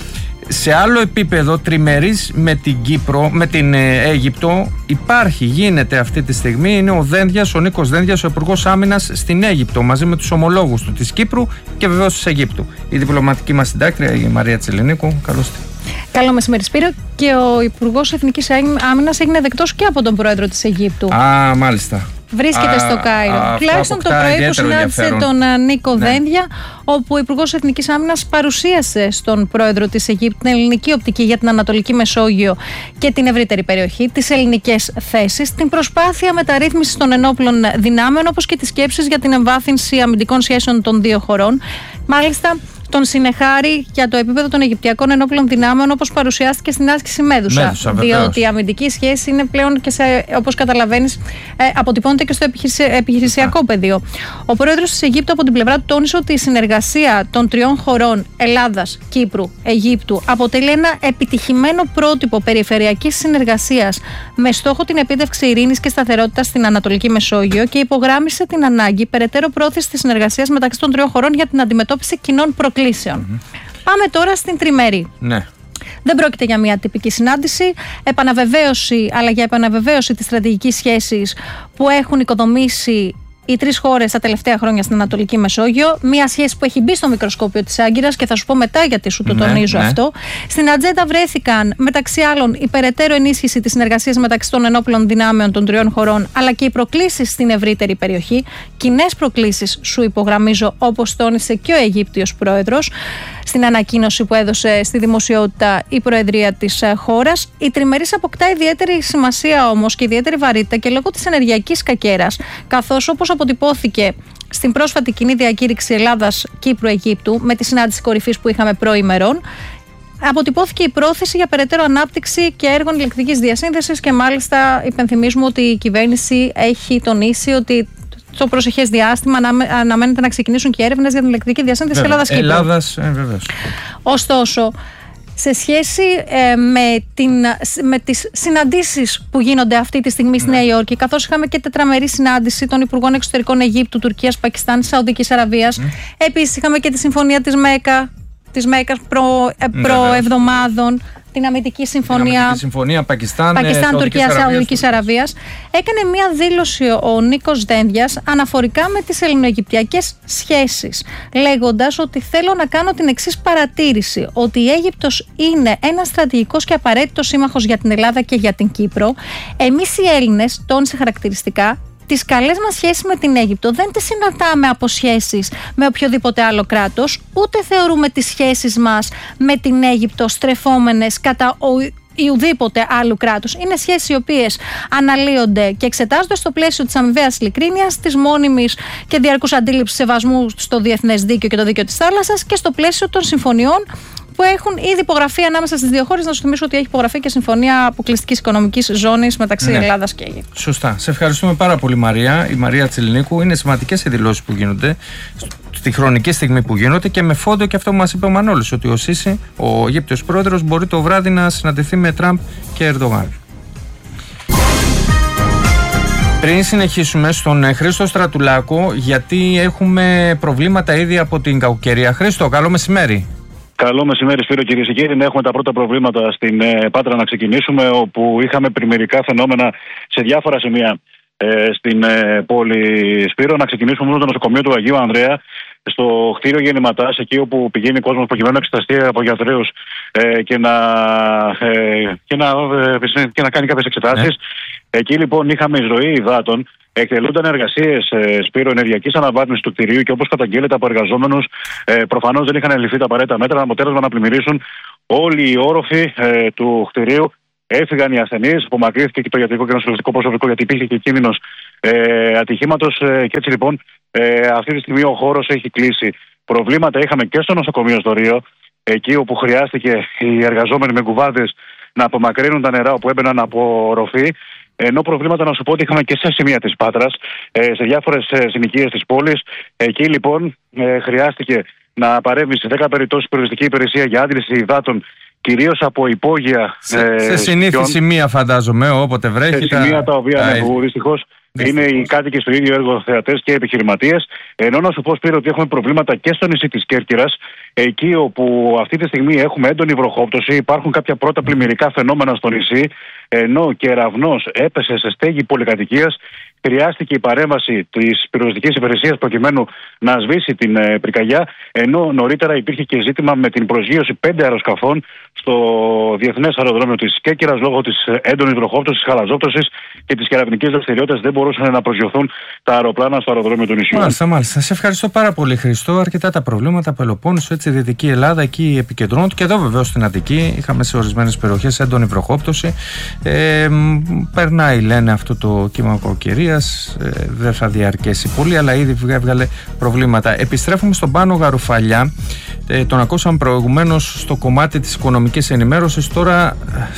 σε άλλο επίπεδο τριμερής με την Κύπρο, με την Αίγυπτο γίνεται αυτή τη στιγμή. Είναι ο Νίκος Δένδιας, ο Υπουργός Άμυνας στην Αίγυπτο, μαζί με τους ομολόγους του της Κύπρου και βεβαίως της Αιγύπτου. Η διπλωματική μας συντάκτρια, η Μαρία Τσελενίκου. Καλώς ήρθατε. Καλό μεσημέρι, Σπύρο. Και ο Υπουργός Εθνικής Άμυνας έγινε δεκτός και από τον πρόεδρο της Αιγύπτου. Μάλιστα. Βρίσκεται στο Κάιρο. Τουλάχιστον το πρωί που συνάντησε τον Νίκο Δένδια, όπου ο Υπουργός Εθνικής Άμυνας παρουσίασε στον πρόεδρο της Αιγύπτου την ελληνική οπτική για την Ανατολική Μεσόγειο και την ευρύτερη περιοχή, τις ελληνικές θέσεις, την προσπάθεια μεταρρύθμισης των ενόπλων δυνάμεων, όπως και τις σκέψεις για την εμβάθυνση αμυντικών σχέσεων των δύο χωρών. Μάλιστα, τον συνεχάρει για το επίπεδο των Αιγυπτιακών ενόπλων δυνάμεων, όπως παρουσιάστηκε στην άσκηση Μέδουσα. Διότι η αμυντική σχέση είναι πλέον και όπως καταλαβαίνεις, αποτυπώνεται και στο επιχειρησιακό πεδίο. Ο πρόεδρος της Αιγύπτου από την πλευρά του τόνισε ότι η συνεργασία των τριών χωρών Ελλάδας, Κύπρου, Αιγύπτου αποτελεί ένα επιτυχημένο πρότυπο περιφερειακής συνεργασίας με στόχο την επίτευξη ειρήνης και σταθερότητας στην Ανατολική Μεσόγειο και υπογράμμισε την ανάγκη περαιτέρω πρόθεση της συνεργασίας μεταξύ των τριών χωρών για την αντιμετώπιση κοινών προκλήσεων. Πάμε τώρα στην τριμερή. Ναι. Δεν πρόκειται για μια τυπική συνάντηση, αλλά για επαναβεβαίωση της στρατηγικής σχέσης που έχουν οικοδομήσει οι τρεις χώρες τα τελευταία χρόνια στην Ανατολική Μεσόγειο. Μια σχέση που έχει μπει στο μικροσκόπιο της Άγκυρας και θα σου πω μετά γιατί σου το τονίζω αυτό. Στην ατζέντα βρέθηκαν μεταξύ άλλων η περαιτέρω ενίσχυση της συνεργασίας μεταξύ των ενόπλων δυνάμεων των τριών χωρών, αλλά και οι προκλήσεις στην ευρύτερη περιοχή. Κοινές προκλήσεις, σου υπογραμμίζω, όπως τόνισε και ο Αιγύπτιος πρόεδρος στην ανακοίνωση που έδωσε στη δημοσιότητα η Προεδρία της χώρας. Η τριμερής αποκτά ιδιαίτερη σημασία όμως και ιδιαίτερη βαρύτητα και λόγω της ενεργειακής κακέρας, καθώς όπως αποτυπώθηκε στην πρόσφατη κοινή διακήρυξη Ελλάδας-Κύπρου-Αιγύπτου με τη συνάντηση κορυφής που είχαμε προημερών, αποτυπώθηκε η πρόθεση για περαιτέρω ανάπτυξη και έργων ηλεκτρικής διασύνδεσης και μάλιστα υπενθυμίζουμε ότι η κυβέρνηση έχει τονίσει ότι στο προσεχές διάστημα αναμένεται να ξεκινήσουν και έρευνες για την ηλεκτρική διασύνδεση Ελλάδας-Κύπρου. Βεβαίως. Ωστόσο, σε σχέση με τις συναντήσεις που γίνονται αυτή τη στιγμή στη Νέα Υόρκη, καθώς είχαμε και τετραμερή συνάντηση των Υπουργών Εξωτερικών Αιγύπτου, Τουρκίας, Πακιστάν, Σαουδικής Αραβίας, επίσης είχαμε και τη συμφωνία της Μέκας προεβδομάδων, την αμυντική συμφωνία Πακιστάν, Τουρκίας, Σαουδικής Αραβίας. Έκανε μια δήλωση ο Νίκος Δένδιας αναφορικά με τις ελληνοαιγυπτιακές σχέσεις, λέγοντας ότι θέλω να κάνω την εξής παρατήρηση, ότι η Αίγυπτος είναι ένας στρατηγικός και απαραίτητος σύμμαχος για την Ελλάδα και για την Κύπρο. Εμείς οι Έλληνες, τόνισε χαρακτηριστικά, τις καλές μας σχέσεις με την Αίγυπτο δεν τις συναντάμε από σχέσεις με οποιοδήποτε άλλο κράτος, ούτε θεωρούμε τις σχέσεις μας με την Αίγυπτο στρεφόμενες κατά ή ουδήποτε άλλου κράτους. Είναι σχέσεις οι οποίες αναλύονται και εξετάζονται στο πλαίσιο της αμοιβαίας ειλικρίνειας, της μόνιμης και διαρκούς αντίληψης σεβασμού στο διεθνές δίκαιο και το δίκαιο της θάλασσας και στο πλαίσιο των συμφωνιών που έχουν ήδη υπογραφεί ανάμεσα στις δύο χώρες. Να σου θυμίσω ότι έχει υπογραφεί και συμφωνία αποκλειστικής οικονομικής ζώνης μεταξύ Ελλάδας και Αιγύπτου. Σωστά. Σε ευχαριστούμε πάρα πολύ, Μαρία. Η Μαρία Τσελενίκου. Είναι σημαντικές οι δηλώσεις που γίνονται στη χρονική στιγμή που γίνονται και με φόντο και αυτό που μας είπε ο Μανώλης, ότι ο Σίσι, ο Αιγύπτιος πρόεδρος, μπορεί το βράδυ να συναντηθεί με Τραμπ και Ερντογάν. Πριν συνεχίσουμε στον Χρήστο Στρατουλάκο, γιατί έχουμε προβλήματα ήδη από την κακοκαιρία. Χρήστο, καλό μεσημέρι. Καλό μεσημέρι, Σπύρο, κυρίες και κύριοι. Έχουμε τα πρώτα προβλήματα στην Πάτρα να ξεκινήσουμε, όπου είχαμε πλημμυρικά φαινόμενα σε διάφορα σημεία στην πόλη, Σπύρο. Να ξεκινήσουμε μόνο το νοσοκομείο του Αγίου Ανδρέα, στο κτίριο Γεννηματάς, εκεί όπου πηγαίνει ο κόσμος προκειμένου να εξεταστεί από γιατρούς και να κάνει κάποιες εξετάσεις. Εκεί λοιπόν είχαμε εισρωή υδάτων. Εκτελούνταν εργασίες, Σπύρο, ενεργειακής αναβάθμισης του κτηρίου και όπως καταγγέλλεται από εργαζόμενους, προφανώς δεν είχαν ληφθεί τα απαραίτητα μέτρα, αποτέλεσμα να πλημμυρίσουν όλοι οι όροφοι του κτηρίου Έφυγαν οι ασθενείς, απομακρύνθηκε και το ιατρικό και νοσηλευτικό προσωπικό, γιατί υπήρχε και κίνδυνος ατυχήματος. Και έτσι λοιπόν αυτή τη στιγμή ο χώρος έχει κλείσει. Προβλήματα είχαμε και στο νοσοκομείο στο Ρίο, εκεί όπου χρειάστηκε οι εργαζόμενοι με κουβάδες να απομακρύνουν τα νερά όπου έμπαιναν από ροφή. Ενώ προβλήματα να σου πω ότι είχαμε και σε σημεία της Πάτρας, σε διάφορες συνοικίες της πόλης. Εκεί λοιπόν χρειάστηκε να παρέμβει σε 10 περιπτώσεις περιοριστική υπηρεσία για άντληση υδάτων, κυρίως από υπόγεια. Σε συνήθη σημεία, φαντάζομαι, όποτε βρέχει. Σε σημεία τα οποία δυστυχώς είναι οι κάτοικοι στο ίδιο έργο, θεατές και επιχειρηματίες. Ενώ να σου πω, Σπύρο, ότι έχουμε προβλήματα και στο νησί της Κέρκυρας, εκεί όπου αυτή τη στιγμή έχουμε έντονη βροχόπτωση, υπάρχουν κάποια πρώτα πλημμυρικά φαινόμενα στο νησί, ενώ κεραυνός έπεσε σε στέγη πολυκατοικίας. Χρειάστηκε η παρέμβαση της πυροσβεστικής υπηρεσίας προκειμένου να σβήσει την πυρκαγιά, ενώ νωρίτερα υπήρχε και ζήτημα με την προσγείωση 5 αεροσκαφών στο διεθνές αεροδρόμιο της Κέρκυρας λόγω της έντονης βροχόπτωσης, χαλαζόπτωσης και της κεραυνικής δραστηριότητας. Δεν μπορούσαν να προσγειωθούν τα αεροπλάνα στο αεροδρόμιο του νησιού. Μάλιστα. Σε ευχαριστώ πάρα πολύ, Χριστό. Αρκετά τα προβλήματα Πελοπόννησο, έτσι, Δυτική Ελλάδα, εκεί επικεντρώνονται, και εδώ βεβαίως στην Αττική. Είχαμε σε ορισμένες περιοχές έντονη βροχόπτωση. Περνάει, λένε, αυτό το κύμα κακοκαιρίας. Δεν θα διαρκέσει πολύ, αλλά ήδη έβγαλε προβλήματα. Επιστρέφουμε στον Πάνο Γαρουφαλιά. Τον ακούσαμε προηγουμένως στο κομμάτι της οικονομικής ενημέρωσης. Τώρα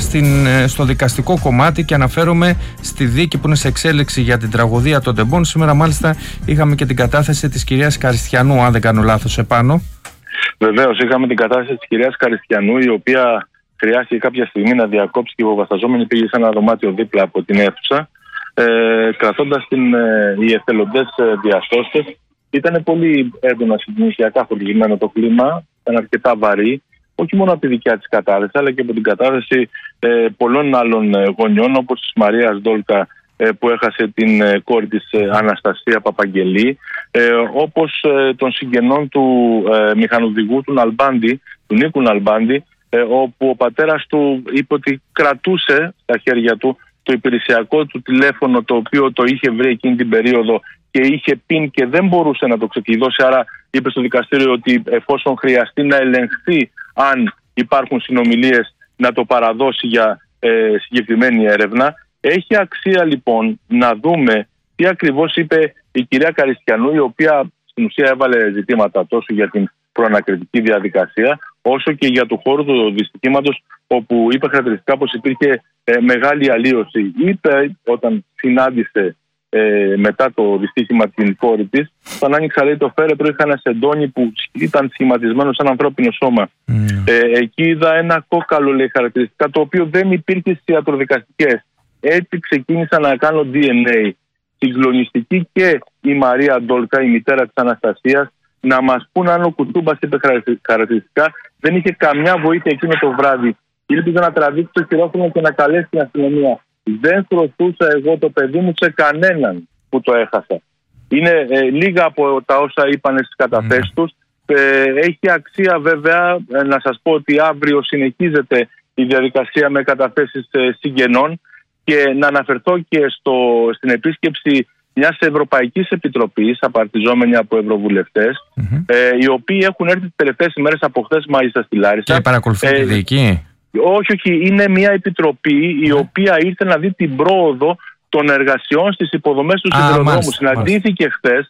στο δικαστικό κομμάτι, και αναφέρομαι στη δίκη που είναι σε εξέλιξη για την τραγωδία των Τεμπών. Σήμερα μάλιστα είχαμε και την κατάθεση της κυρίας Καριστιανού, αν δεν κάνω λάθος, επάνω. Βεβαίως, είχαμε την κατάθεση της κυρίας Καριστιανού, η οποία χρειάστηκε κάποια στιγμή να διακόψει και η υποβασταζόμενη πήγε σε ένα δωμάτιο δίπλα από την αίθουσα, κρατώντας οι εθελοντές διασώστες. Ήταν πολύ έντονα συγκινησιακά φορτισμένο το κλίμα, ήταν αρκετά βαρύ, όχι μόνο από τη δικιά της κατάθεση, αλλά και από την κατάθεση πολλών άλλων γονιών, όπως της Μαρίας Ντόλκα, που έχασε την κόρη της Αναστασία Παπαγγελή, όπως των συγγενών του μηχανοδηγού του Ναλμπάντη, του Νίκου Ναλμπάντη, όπου ο πατέρας του είπε ότι κρατούσε στα χέρια του το υπηρεσιακό του τηλέφωνο, το οποίο το είχε βρει εκείνη την περίοδο και είχε πιν και δεν μπορούσε να το ξεκλειδώσει. Άρα είπε στο δικαστήριο ότι εφόσον χρειαστεί να ελεγχθεί αν υπάρχουν συνομιλίες, να το παραδώσει για συγκεκριμένη έρευνα. Έχει αξία λοιπόν να δούμε τι ακριβώς είπε η κυρία Καριστιανού, η οποία στην ουσία έβαλε ζητήματα τόσο για την προανακριτική διαδικασία, όσο και για του χώρου του δυστυχήματος, όπου είπε χαρακτηριστικά πως υπήρχε μεγάλη αλλίωση. Είπε όταν συνάντησε μετά το δυστύχημα την κόρη της, όταν άνοιξα, λέει, το φέρετρο, είχα ένα σεντόνι που ήταν σχηματισμένο σαν ανθρώπινο σώμα. Εκεί είδα ένα κόκαλο, λέει, χαρακτηριστικά, το οποίο δεν υπήρχε στις ιατροδικαστικές. Έτσι ξεκίνησα να κάνω DNA. Συγκλονιστική και η Μαρία Ντόλκα, η μητέρα της Αναστασίας, να μας πούν αν ο Κουτούμπας, είπε χαρακτηριστικά, δεν είχε καμιά βοήθεια εκείνο το βράδυ. Ήλπιζε να τραβήξει το χειρόφρενο και να καλέσει την αστυνομία. Δεν χρωστούσα εγώ το παιδί μου σε κανέναν που το έχασα. Είναι λίγα από τα όσα είπαν στις καταθέσεις τους. Έχει αξία βέβαια να σας πω ότι αύριο συνεχίζεται η διαδικασία με καταθέσεις συγγενών, και να αναφερθώ και στην επίσκεψη μιας Ευρωπαϊκής Επιτροπής, απαρτιζόμενη από ευρωβουλευτές, οι οποίοι έχουν έρθει τις τελευταίες ημέρες, από χθες μάλιστα, στη Λάρισα. Και παρακολουθεί τη δίκη. Όχι, είναι μια επιτροπή η οποία ήρθε να δει την πρόοδο των εργασιών στις υποδομές του σιδηροδρόμου. Συναντήθηκε χθες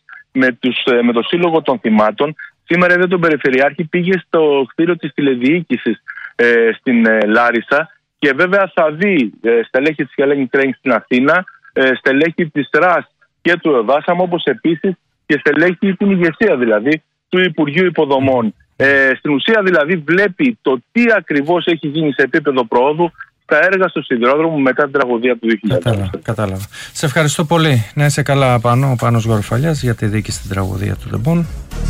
με το Σύλλογο των Θυμάτων. Σήμερα είδε τον Περιφερειάρχη, πήγε στο κτίριο της τηλεδιοίκησης στην Λάρισα, και βέβαια θα δει στελέχη της Hellenic Train στην Αθήνα, στελέχη της ΡΑΣ και του ΕΔΑΣΑΜ, όπως επίσης και στελέχη την ηγεσία δηλαδή του Υπουργείου Υποδομών. Στην ουσία δηλαδή βλέπει το τι ακριβώς έχει γίνει σε επίπεδο προόδου στα έργα στο σιδηρόδρομο μετά την τραγωδία του 2000. Κατάλαβα. Σε ευχαριστώ πολύ. Να είσαι καλά, Πάνο, ο Πάνος Γαρουφαλιάς, για τη δίκη στην τραγωδία του Τεμπών.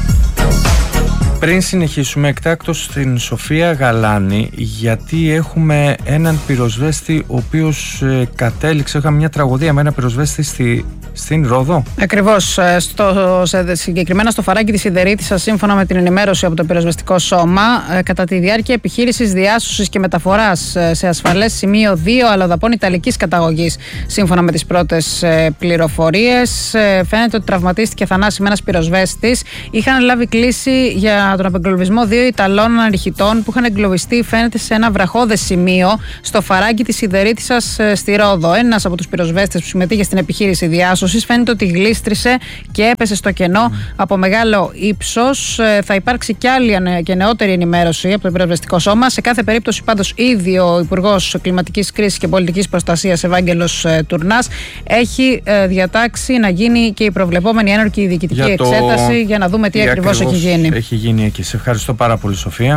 Πριν συνεχίσουμε, εκτάκτως στην Σοφία Γαλάνη, γιατί έχουμε έναν πυροσβέστη ο οποίος κατέληξε, είχαμε μια τραγωδία με ένα πυροσβέστη στη στην Ρόδο. Ακριβώς. Συγκεκριμένα στο φαράγγι της Ιδερίτισσας, σύμφωνα με την ενημέρωση από το πυροσβεστικό σώμα, κατά τη διάρκεια επιχείρησης διάσωσης και μεταφοράς σε ασφαλές σημείο 2 αλλοδαπών ιταλικής καταγωγής, σύμφωνα με τις πρώτες πληροφορίες, φαίνεται ότι τραυματίστηκε θανάσιμα ένας πυροσβέστης. Είχαν λάβει κλήση για τον απεγκλωβισμό 2 Ιταλών αναρχητών που είχαν εγκλωβιστεί, φαίνεται, σε ένα βραχώδες σημείο στο φαράγγι της Ιδερίτισσας στη Ρόδο. Ένας από τους πυροσβέστες που συμμετείχε στην επιχείρηση διάσωσης φαίνεται ότι γλίστρισε και έπεσε στο κενό από μεγάλο ύψος. Θα υπάρξει κι άλλη και νεότερη ενημέρωση από το πυροσβεστικό σώμα. Σε κάθε περίπτωση, πάντως, ήδη ο Υπουργός Κλιματικής Κρίσης και Πολιτικής Προστασίας, Ευάγγελος Τουρνάς, έχει διατάξει να γίνει και η προβλεπόμενη ένορκη διοικητική εξέταση για να δούμε τι ακριβώς έχει γίνει. Έχει γίνει εκεί. Σε ευχαριστώ πάρα πολύ, Σοφία.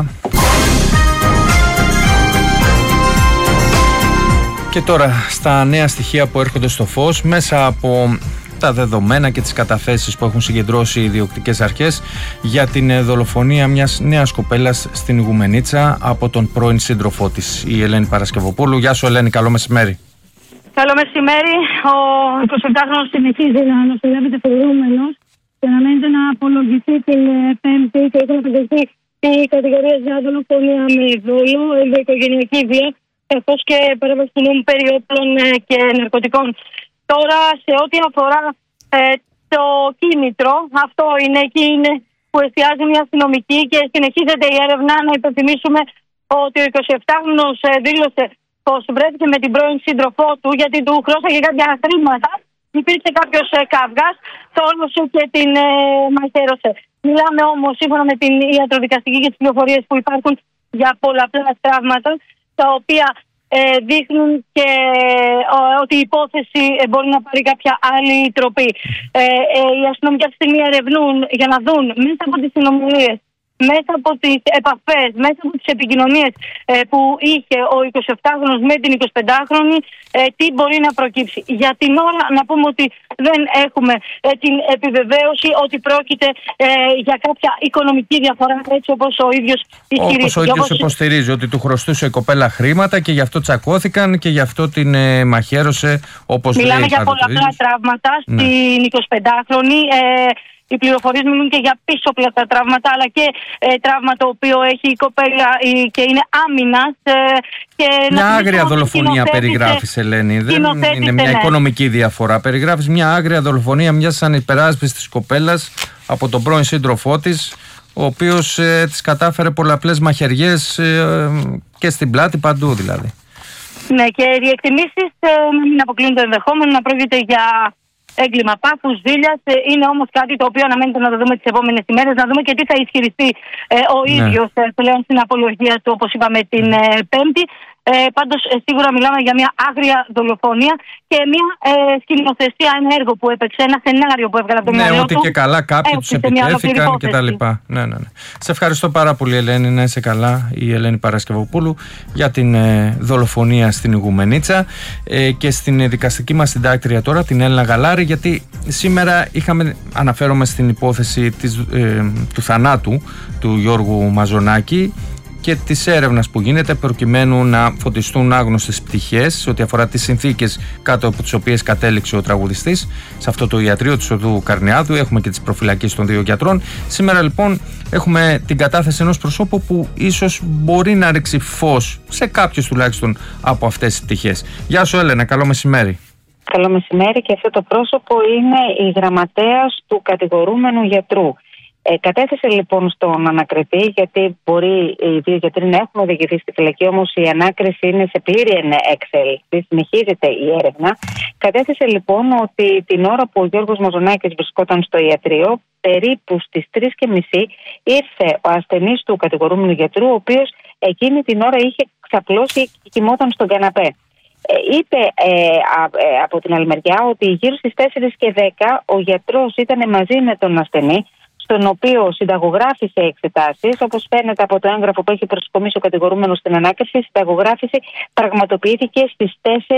Και τώρα στα νέα στοιχεία που έρχονται στο φως μέσα από τα δεδομένα και τις καταθέσεις που έχουν συγκεντρώσει οι διοκτικές αρχές για την δολοφονία μιας νέας κοπέλας στην Ιγουμενίτσα από τον πρώην σύντροφό της, η Ελένη Παρασκευοπούλου. Γεια σου, Ελένη, καλό μεσημέρι. Καλό μεσημέρι. Ο 27χρονος συνεχίζει να νοσηλεύεται προηγούμενος και να μένει να απολογηθεί την Πέμπτη και έχει αποδεχθεί η κατηγορία για δολοφονία με δόλο, ενδοοικογενειακή βία, καθώς και παρέμβαση του νόμου περί όπλων και ναρκωτικών. Τώρα, σε ό,τι αφορά το κίνητρο, αυτό είναι εκεί που εστιάζει μια αστυνομική και συνεχίζεται η έρευνα. Να υπενθυμίσουμε ότι ο 27χρονος δήλωσε πως βρέθηκε με την πρώην σύντροφό του γιατί του χρώσαγε κάποια χρήματα. Υπήρξε κάποιος καυγάς, τόλωσε και την μαχαίρωσε. Μιλάμε όμως, σύμφωνα με την ιατροδικαστική και τις πληροφορίες που υπάρχουν, για πολλαπλά τραύματα, τα οποία δείχνουν και ότι η υπόθεση μπορεί να πάρει κάποια άλλη τροπή. Οι αστυνομικοί αυτή τη στιγμή ερευνούν για να δουν μέσα από τις συνομιλίες, μέσα από τις επαφές, μέσα από τις επικοινωνίες που είχε ο 27χρονος με την 25χρονη, τι μπορεί να προκύψει. Για την ώρα να πούμε ότι δεν έχουμε την επιβεβαίωση ότι πρόκειται για κάποια οικονομική διαφορά, έτσι όπως ο ίδιος ισχυρίζει. Όπως ο ίδιος υποστηρίζει ότι του χρωστούσε η κοπέλα χρήματα και γι' αυτό τσακώθηκαν και γι' αυτό την μαχαίρωσε, όπως λέει. Μιλάμε για πολλαπλά τραύματα στην 25χρονη. Οι πληροφορίες μιλούν και για πίσω τραύματα, αλλά και τραύμα το οποίο έχει η κοπέλα και είναι άμυνας. Μια άγρια δολοφονία περιγράφεις, Ελένη. Δεν είναι μια οικονομική διαφορά. Περιγράφεις μια άγρια δολοφονία μιας ανυπεράσπιστης της κοπέλας από τον πρώην σύντροφό της, ο οποίος της κατάφερε πολλαπλές μαχαιριές και στην πλάτη, παντού δηλαδή. Ναι, και οι εκτιμήσεις να μην αποκλείουν το ενδεχόμενο να πρόκειται για έγκλημα πάθους, ζήλιας. Είναι όμως κάτι το οποίο αναμένεται να το δούμε τις επόμενες ημέρες, να δούμε και τι θα ισχυριστεί ο ίδιος πλέον στην απολογία του, όπως είπαμε, την Πέμπτη. Πάντως σίγουρα μιλάμε για μια άγρια δολοφονία και μια σκηνοθεσία, ένα έργο που έπαιξε, ένα σενάριο που έβγαλε από το μυαλό του. Ναι, ότι και καλά κάποιοι τους επιτέθηκαν και τα λοιπά. Ναι. Σε ευχαριστώ πάρα πολύ, Ελένη. Να είσαι καλά, η Ελένη Παρασκευοπούλου, για την δολοφονία στην Ιγουμενίτσα και στην δικαστική μας συντάκτρια τώρα, την Έλληνα Γαλάρη, γιατί σήμερα αναφέρομαι στην υπόθεση του θανάτου του Γιώργου Μαζονάκη και της έρευνας που γίνεται προκειμένου να φωτιστούν άγνωστες πτυχές σε ό,τι αφορά τις συνθήκες κάτω από τις οποίες κατέληξε ο τραγουδιστής σε αυτό το ιατρείο του Οδού Καρνιάδου. Έχουμε και τις προφυλακές των 2 γιατρών. Σήμερα λοιπόν έχουμε την κατάθεση ενός προσώπου που ίσως μπορεί να ρίξει φως σε κάποιους τουλάχιστον από αυτές τις πτυχές. Γεια σου, Έλενα, καλό μεσημέρι. Καλό μεσημέρι, και αυτό το πρόσωπο είναι η γραμματέας του κατηγορούμενου γιατρού. Κατέθεσε λοιπόν στον ανακριτή, γιατί μπορεί οι 2 γιατροί να έχουν οδηγηθεί στη φυλακή, όμως η ανάκριση είναι σε πλήρη εξέλιξη, συνεχίζεται η έρευνα. Κατέθεσε λοιπόν ότι την ώρα που ο Γιώργος Μαζονάκης βρισκόταν στο ιατρείο, περίπου στις 3:30 ήρθε ο ασθενής του κατηγορούμενου γιατρού, ο οποίος εκείνη την ώρα είχε ξαπλώσει και κοιμόταν στον καναπέ. Είπε από την άλλη μεριά ότι γύρω στις 4:10 ο γιατρός ήταν μαζί με τον ασθενή, στον οποίο συνταγογράφησε εξετάσεις. Όπως φαίνεται από το έγγραφο που έχει προσκομίσει ο κατηγορούμενος στην ανάκριση, η συνταγογράφηση πραγματοποιήθηκε στις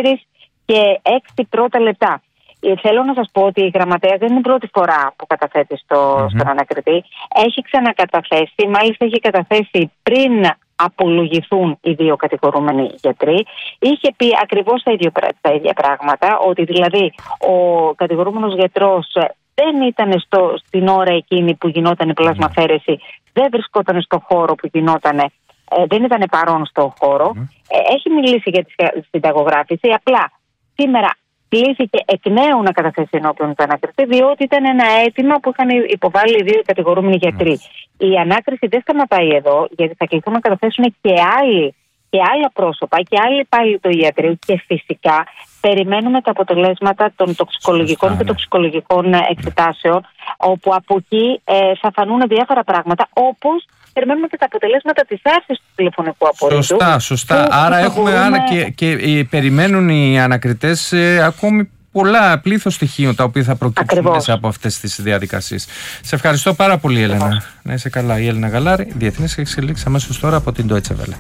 4:06 πρώτα λεπτά. Θέλω να σας πω ότι η γραμματέα δεν είναι η πρώτη φορά που καταθέτει στον ανακριτή. Έχει ξανακαταθέσει, μάλιστα έχει καταθέσει πριν απολογηθούν οι δύο κατηγορούμενοι γιατροί. Είχε πει ακριβώς τα ίδια πράγματα, ότι δηλαδή ο κατηγορούμενος γιατρός δεν ήταν στην ώρα εκείνη που γινόταν η πλασμαφέρεση, δεν βρισκόταν στο χώρο που γινόταν, δεν ήταν παρόν στο χώρο. Έχει μιλήσει για τη συνταγογράφηση, απλά σήμερα κλήθηκε εκ νέου να καταθέσει ενώπιον του ανακριτή, διότι ήταν ένα αίτημα που είχαν υποβάλει οι δύο κατηγορούμενοι γιατροί. Η ανάκριση δεν σταματάει εδώ, γιατί θα κληθούν να καταθέσουν και άλλα πρόσωπα και άλλοι πάλι του ιατρίου, και φυσικά περιμένουμε τα αποτελέσματα των τοξικολογικών και τοξικολογικών εξετάσεων, όπου από εκεί θα φανούν διάφορα πράγματα, όπως περιμένουμε και τα αποτελέσματα της άρσης του τηλεφωνικού απορρίτου. Σωστά. Άρα και περιμένουν οι ανακριτές ακόμη πολλά πλήθος στοιχείων τα οποία θα προκύψουν μέσα από αυτές τις διαδικασίες. Σε ευχαριστώ πάρα πολύ, Έλενα. Να είσαι καλά. Η Έλενα Γαλάρη, διεθνής εξελίξεις, αμέσως τώρα από την Deutsche Welle.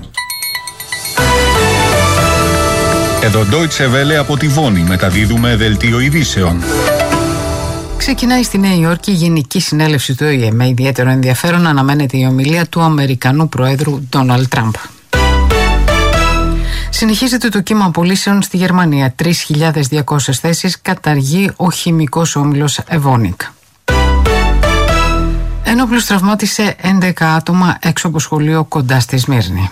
Εδώ Deutsche Welle από τη Βόνη, μεταδίδουμε δελτίο ειδήσεων. Ξεκινάει στη Νέα Υόρκη η Γενική Συνέλευση του ΟΗΕ. Με ιδιαίτερο ενδιαφέρον αναμένεται η ομιλία του Αμερικανού Προέδρου Ντόναλντ Τραμπ. Συνεχίζεται το κύμα απολύσεων στη Γερμανία. 3.200 θέσεις καταργεί ο χημικός όμιλος Evonik. Ένοπλος τραυμάτισε 11 άτομα έξω από σχολείο κοντά στη Σμύρνη.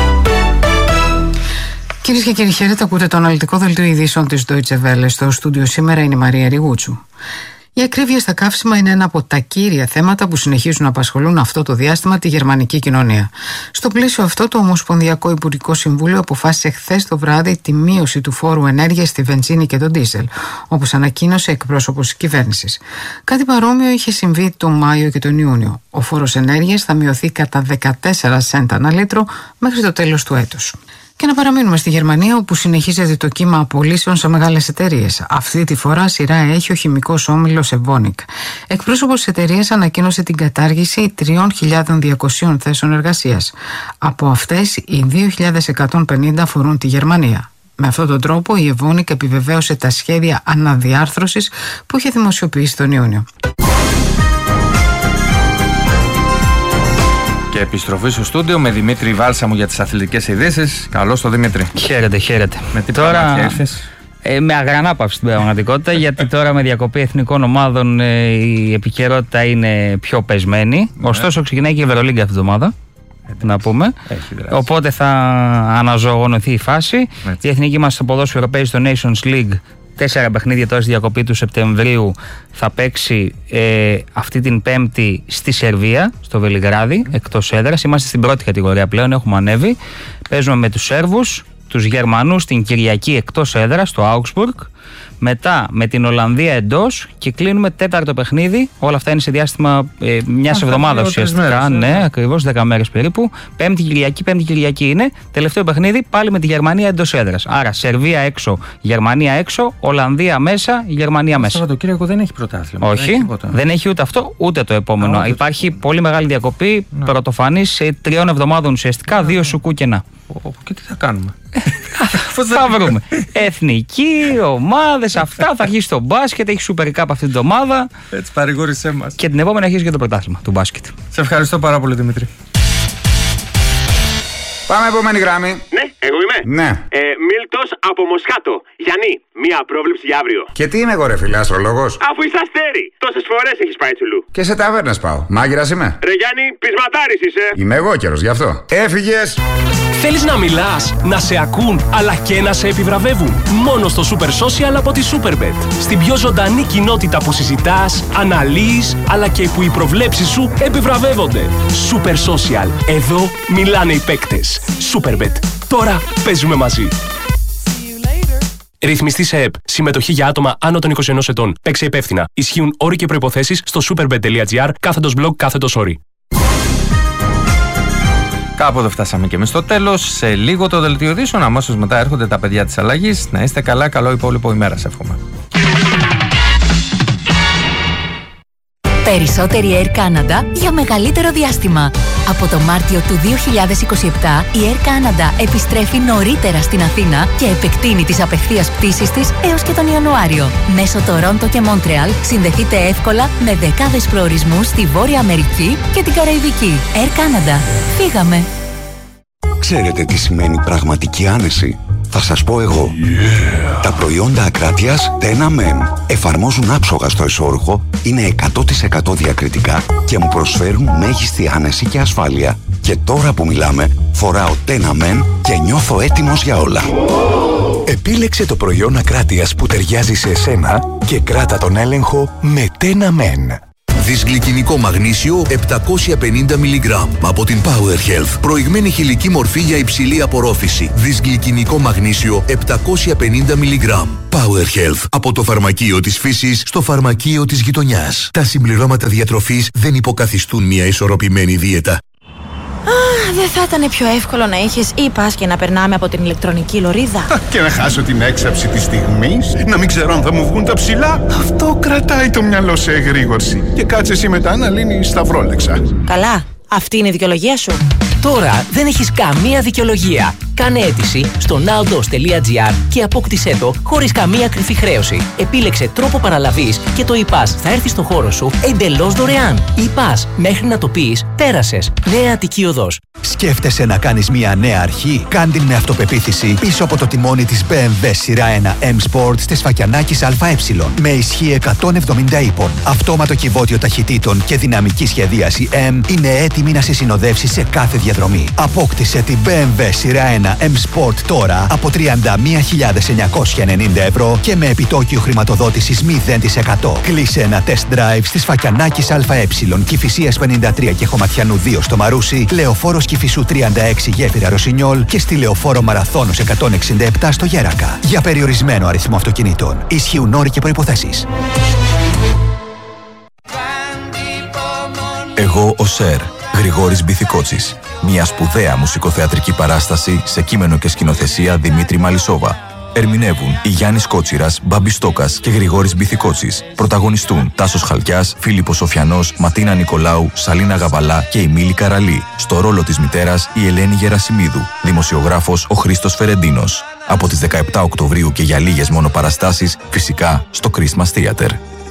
Κυρίες και κύριοι, χαίρετε, ακούτε το αναλυτικό δελτίο ειδήσεων της Deutsche Welle. Στο στούντιο σήμερα είναι η Μαρία Ριγούτσου. Η ακρίβεια στα καύσιμα είναι ένα από τα κύρια θέματα που συνεχίζουν να απασχολούν αυτό το διάστημα τη γερμανική κοινωνία. Στο πλαίσιο αυτό, το Ομοσπονδιακό Υπουργικό Συμβούλιο αποφάσισε χθες το βράδυ τη μείωση του φόρου ενέργειας στη βενζίνη και τον ντίζελ, όπως ανακοίνωσε εκπρόσωπος της κυβέρνησης. Κάτι παρόμοιο είχε συμβεί τον Μάιο και τον Ιούνιο. Ο φόρος ενέργειας θα μειωθεί κατά 14 σέντ ανά λίτρο μέχρι το τέλος του έτους. Και να παραμείνουμε στη Γερμανία, όπου συνεχίζεται το κύμα απολύσεων σε μεγάλες εταιρείες. Αυτή τη φορά σειρά έχει ο χημικός όμιλος Evonik. Εκπρόσωπος της εταιρείας ανακοίνωσε την κατάργηση 3.200 θέσεων εργασίας. Από αυτές, οι 2.150 αφορούν τη Γερμανία. Με αυτόν τον τρόπο, η Evonik επιβεβαίωσε τα σχέδια αναδιάρθρωσης που είχε δημοσιοποιήσει τον Ιούνιο. Και επιστροφή στο στούντιο με Δημήτρη Βάλσαμο για τις αθλητικές ειδήσεις. Καλώς το Δημήτρη. Χαίρετε. Με τι τώρα ήρθες? Με αγρανάπαυση στην πραγματικότητα, γιατί τώρα με διακοπή εθνικών ομάδων η επικαιρότητα είναι πιο πεσμένη. Ωστόσο, ξεκινάει και η Ευρωλίγκα αυτή την εβδομάδα. Να πούμε. Οπότε θα αναζωογονωθεί η φάση. Η εθνική μας στο ποδόσφαιρο παίζει στο Nations League. 4 παιχνίδια τώρα στη διακοπή του Σεπτεμβρίου. Θα παίξει αυτή την Πέμπτη στη Σερβία, στο Βελιγράδι, εκτός έδρας. Είμαστε στην πρώτη κατηγορία πλέον, έχουμε ανέβει. Παίζουμε με τους Σέρβους, τους Γερμανούς την Κυριακή εκτός έδρας, στο Augsburg. Μετά με την Ολλανδία εντός και κλείνουμε τέταρτο παιχνίδι. Όλα αυτά είναι σε διάστημα μιας εβδομάδας ουσιαστικά. Ναι, ακριβώς 10 μέρες περίπου. Πέμπτη Κυριακή είναι. Τελευταίο παιχνίδι πάλι με τη Γερμανία εντός έδρας. Άρα Σερβία έξω, Γερμανία έξω, Ολλανδία μέσα, Γερμανία μέσα. Το Σαββατοκύριακο δεν έχει πρωτάθλημα. Όχι, δεν έχει ούτε αυτό ούτε το επόμενο. Υπάρχει πολύ μεγάλη διακοπή πρωτοφανής σε 3 εβδομάδων ουσιαστικά, 2 σουκού κενά. Και τι θα κάνουμε? Θα βρούμε. Εθνική, ομάδες, αυτά. Θα αρχίσει το μπάσκετ, έχει Super Cup αυτή την εβδομάδα. Έτσι, παρηγόρησέ μας. Και την επόμενη αρχίζει και το πρωτάθλημα του μπάσκετ. Σε ευχαριστώ πάρα πολύ, Δημήτρη. Πάμε επόμενη γραμμή. Ναι, εγώ είμαι. Ναι. Μίλτος από Μοσχάτο. Γιάννη, μία πρόβλεψη για αύριο. Και τι είμαι εγώ, ρε φίλε, αστρολόγος? Αφού είσαι αστέρι, τόσες φορές έχεις πάει τσουλού. Και σε ταβέρνες πάω. Μάγειρας είμαι. Ρε Γιάννη, πεισματάρης είσαι. Είμαι εγώ καιρος γι' αυτό. Έφυγες. Θέλεις να μιλάς, να σε ακούν, αλλά και να σε επιβραβεύουν? Μόνο στο Super Social από τη Superbet. Στην πιο ζωντανή κοινότητα που συζητάς, αναλύεις, αλλά και που οι προβλέψεις σου επιβραβεύονται. Super Social. Εδώ μιλάνε οι παίκτες. Superbet. Τώρα παίζουμε μαζί. Ρυθμιστή σε ΕΠ. Συμμετοχή για άτομα άνω των 21 ετών. Παίξε υπεύθυνα. Ισχύουν όροι και προϋποθέσεις στο superbet.gr/blog/όροι. Κάπου εδώ φτάσαμε και εμείς στο τέλος. Σε λίγο το δελτίο ειδήσεων. Αμέσως μετά έρχονται τα παιδιά της αλλαγής. Να είστε καλά, καλό υπόλοιπο ημέρα, σε εύχομαι. Περισσότερη Air Canada για μεγαλύτερο διάστημα. Από το Μάρτιο του 2027 η Air Canada επιστρέφει νωρίτερα στην Αθήνα και επεκτείνει τις απευθείας πτήσεις της έως και τον Ιανουάριο. Μέσω Τορόντο και Μόντρεαλ συνδεθείτε εύκολα με δεκάδες προορισμούς στη Βόρεια Αμερική και την Καραϊβική. Air Canada. Φύγαμε! Ξέρετε τι σημαίνει πραγματική άνεση? Θα σας πω εγώ. Τα προϊόντα Ακράτειας Tena Men εφαρμόζουν άψογα στο εσώρουχο, είναι 100% διακριτικά και μου προσφέρουν μέγιστη άνεση και ασφάλεια. Και τώρα που μιλάμε, φοράω Tena Men και νιώθω έτοιμος για όλα. Επίλεξε το προϊόν Ακράτειας που ταιριάζει σε εσένα και κράτα τον έλεγχο με Tena Men. Δυσγλυκινικό μαγνήσιο 750 mg από την Power Health. Προηγμένη χηλική μορφή για υψηλή απορρόφηση. Δυσγλυκινικό μαγνήσιο 750 mg. Power Health. Από το φαρμακείο της φύσης στο φαρμακείο της γειτονιάς. Τα συμπληρώματα διατροφής δεν υποκαθιστούν μια ισορροπημένη δίαιτα. Δεν θα ήταν πιο εύκολο να είχες e-pass και να περνάμε από την ηλεκτρονική λωρίδα? Και να χάσω την έξαψη της στιγμής, να μην ξέρω αν θα μου βγουν τα ψηλά. Αυτό κρατάει το μυαλό σε εγρήγορση. Και κάτσε εσύ μετά να λύνεις τα βρόλεξα. Καλά, αυτή είναι η δικαιολογία σου. Τώρα δεν έχεις καμία δικαιολογία. Κάνε αίτηση στο nowdos.gr και απόκτησέ το χωρίς καμία κρυφή χρέωση. Επίλεξε τρόπο παραλαβής και το e-pass θα έρθει στο χώρο σου εντελώς δωρεάν. E-pass, μέχρι να το πεις, πέρασες. Νέα Αττική Οδός. Σκέφτεσαι να κάνεις μια νέα αρχή? Κάν την με αυτοπεποίθηση πίσω από το τιμόνι της BMW σειρά 1 M Sport της Φακιανάκης ΑΕ. Με ισχύ 170 ύπων, αυτόματο κυβότιο ταχυτήτων και δυναμική σχεδίαση M είναι έτοιμη να σε συνοδεύσει σε κάθε διαδρομή. Απόκτησε την BMW σειρά 1 M Sport τώρα από 31.990 ευρώ και με επιτόκιο χρηματοδότησης 0%. Κλείσε ένα test drive στις Φακιανάκης ΑΕ, Κηφισίας 53 και Χωματιανού 2 στο Μαρούσι, Λεωφόρος Κηφισού 36 Γέφυρα Ρωσινιόλ και στη Λεωφόρο Μαραθώνος 167 στο Γέρακα. Για περιορισμένο αριθμό αυτοκινήτων. Ισχύουν όροι και προϋποθέσεις. Εγώ ο Σερ, Γρηγόρης Μπιθικότσης. Μια σπουδαία μουσικοθεατρική παράσταση σε κείμενο και σκηνοθεσία Δημήτρη Μαλισσόβα. Ερμηνεύουν η Γιάννης Κότσιρας, Μπάμπης Στόκας και Γρηγόρης Μπιθικότσης. Πρωταγωνιστούν Τάσος Χαλκιάς, Φίλιππος Σοφιανός, Ματίνα Νικολάου, Σαλίνα Γαβαλά και η Μίλη Καραλή. Στο ρόλο της μητέρας η Ελένη Γερασιμίδου. Δημοσιογράφος ο Χρήστος Φερεντίνος. Από τις 17 Οκτωβρίου και για λίγες μόνο παραστάσεις, φυσικά στο Christmas Theater.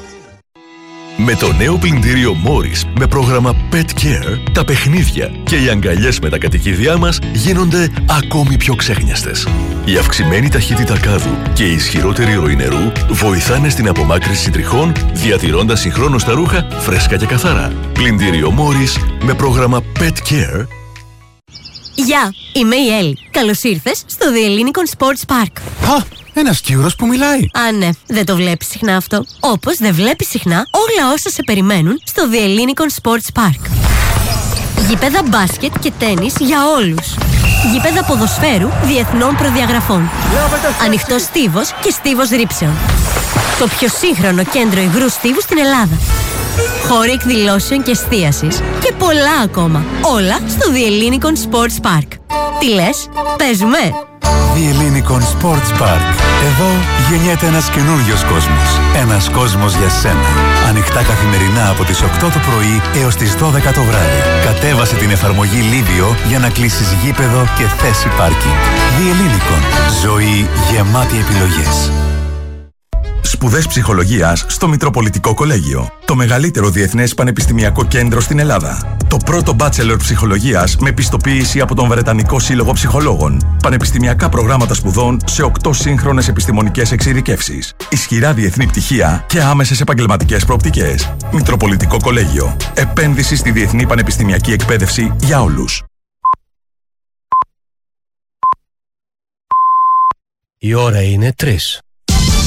Με το νέο πλυντήριο Morris με πρόγραμμα Pet Care, τα παιχνίδια και οι αγκαλιές με τα κατοικίδια μας γίνονται ακόμη πιο ξέχνιαστες. Η αυξημένη ταχύτητα κάδου και η ισχυρότερη ροή νερού βοηθάνε στην απομάκρυνση τριχών, διατηρώντας συγχρόνως τα ρούχα φρέσκα και καθαρά. Πλυντήριο Morris με πρόγραμμα Pet Care. Γεια, είμαι η Έλλη. Καλώς ήρθες στο The Ellinikon Sports Park. Ένας Κύρος που μιλάει. Α, ναι, δεν το βλέπεις συχνά αυτό. Όπως δεν βλέπεις συχνά όλα όσα σε περιμένουν στο The Ellinikon Sports Park. Γήπεδα μπάσκετ και τένις για όλους. Γήπεδα ποδοσφαίρου διεθνών προδιαγραφών. Ανοιχτός στίβος και στίβος ρήψεων. Το πιο σύγχρονο κέντρο υγρού στίβου στην Ελλάδα. Χώροι εκδηλώσεων και εστίασης και πολλά ακόμα. Όλα στο The Ellinikon Sports Park. Τι λες, παίζουμε? The Ellinikon Sports Park. Εδώ γεννιέται ένας καινούριος κόσμος. Ένας κόσμος για σένα. Ανοιχτά καθημερινά από τις 8 το πρωί έως τις 12 το βράδυ. Κατέβασε την εφαρμογή Livio για να κλείσεις γήπεδο και θέση πάρκινγκ. The Ellinikon. Ζωή γεμάτη επιλογές. Σπουδές ψυχολογίας στο Μητροπολιτικό Κολέγιο. Το μεγαλύτερο διεθνές πανεπιστημιακό κέντρο στην Ελλάδα. Το πρώτο bachelor ψυχολογίας με πιστοποίηση από τον Βρετανικό Σύλλογο Ψυχολόγων. Πανεπιστημιακά προγράμματα σπουδών σε 8 σύγχρονες επιστημονικές εξειδικεύσεις. Ισχυρά διεθνή πτυχία και άμεσες επαγγελματικές προοπτικές. Μητροπολιτικό Κολέγιο. Επένδυση στη διεθνή πανεπιστημιακή εκπαίδευση για όλους. Η ώρα είναι 3.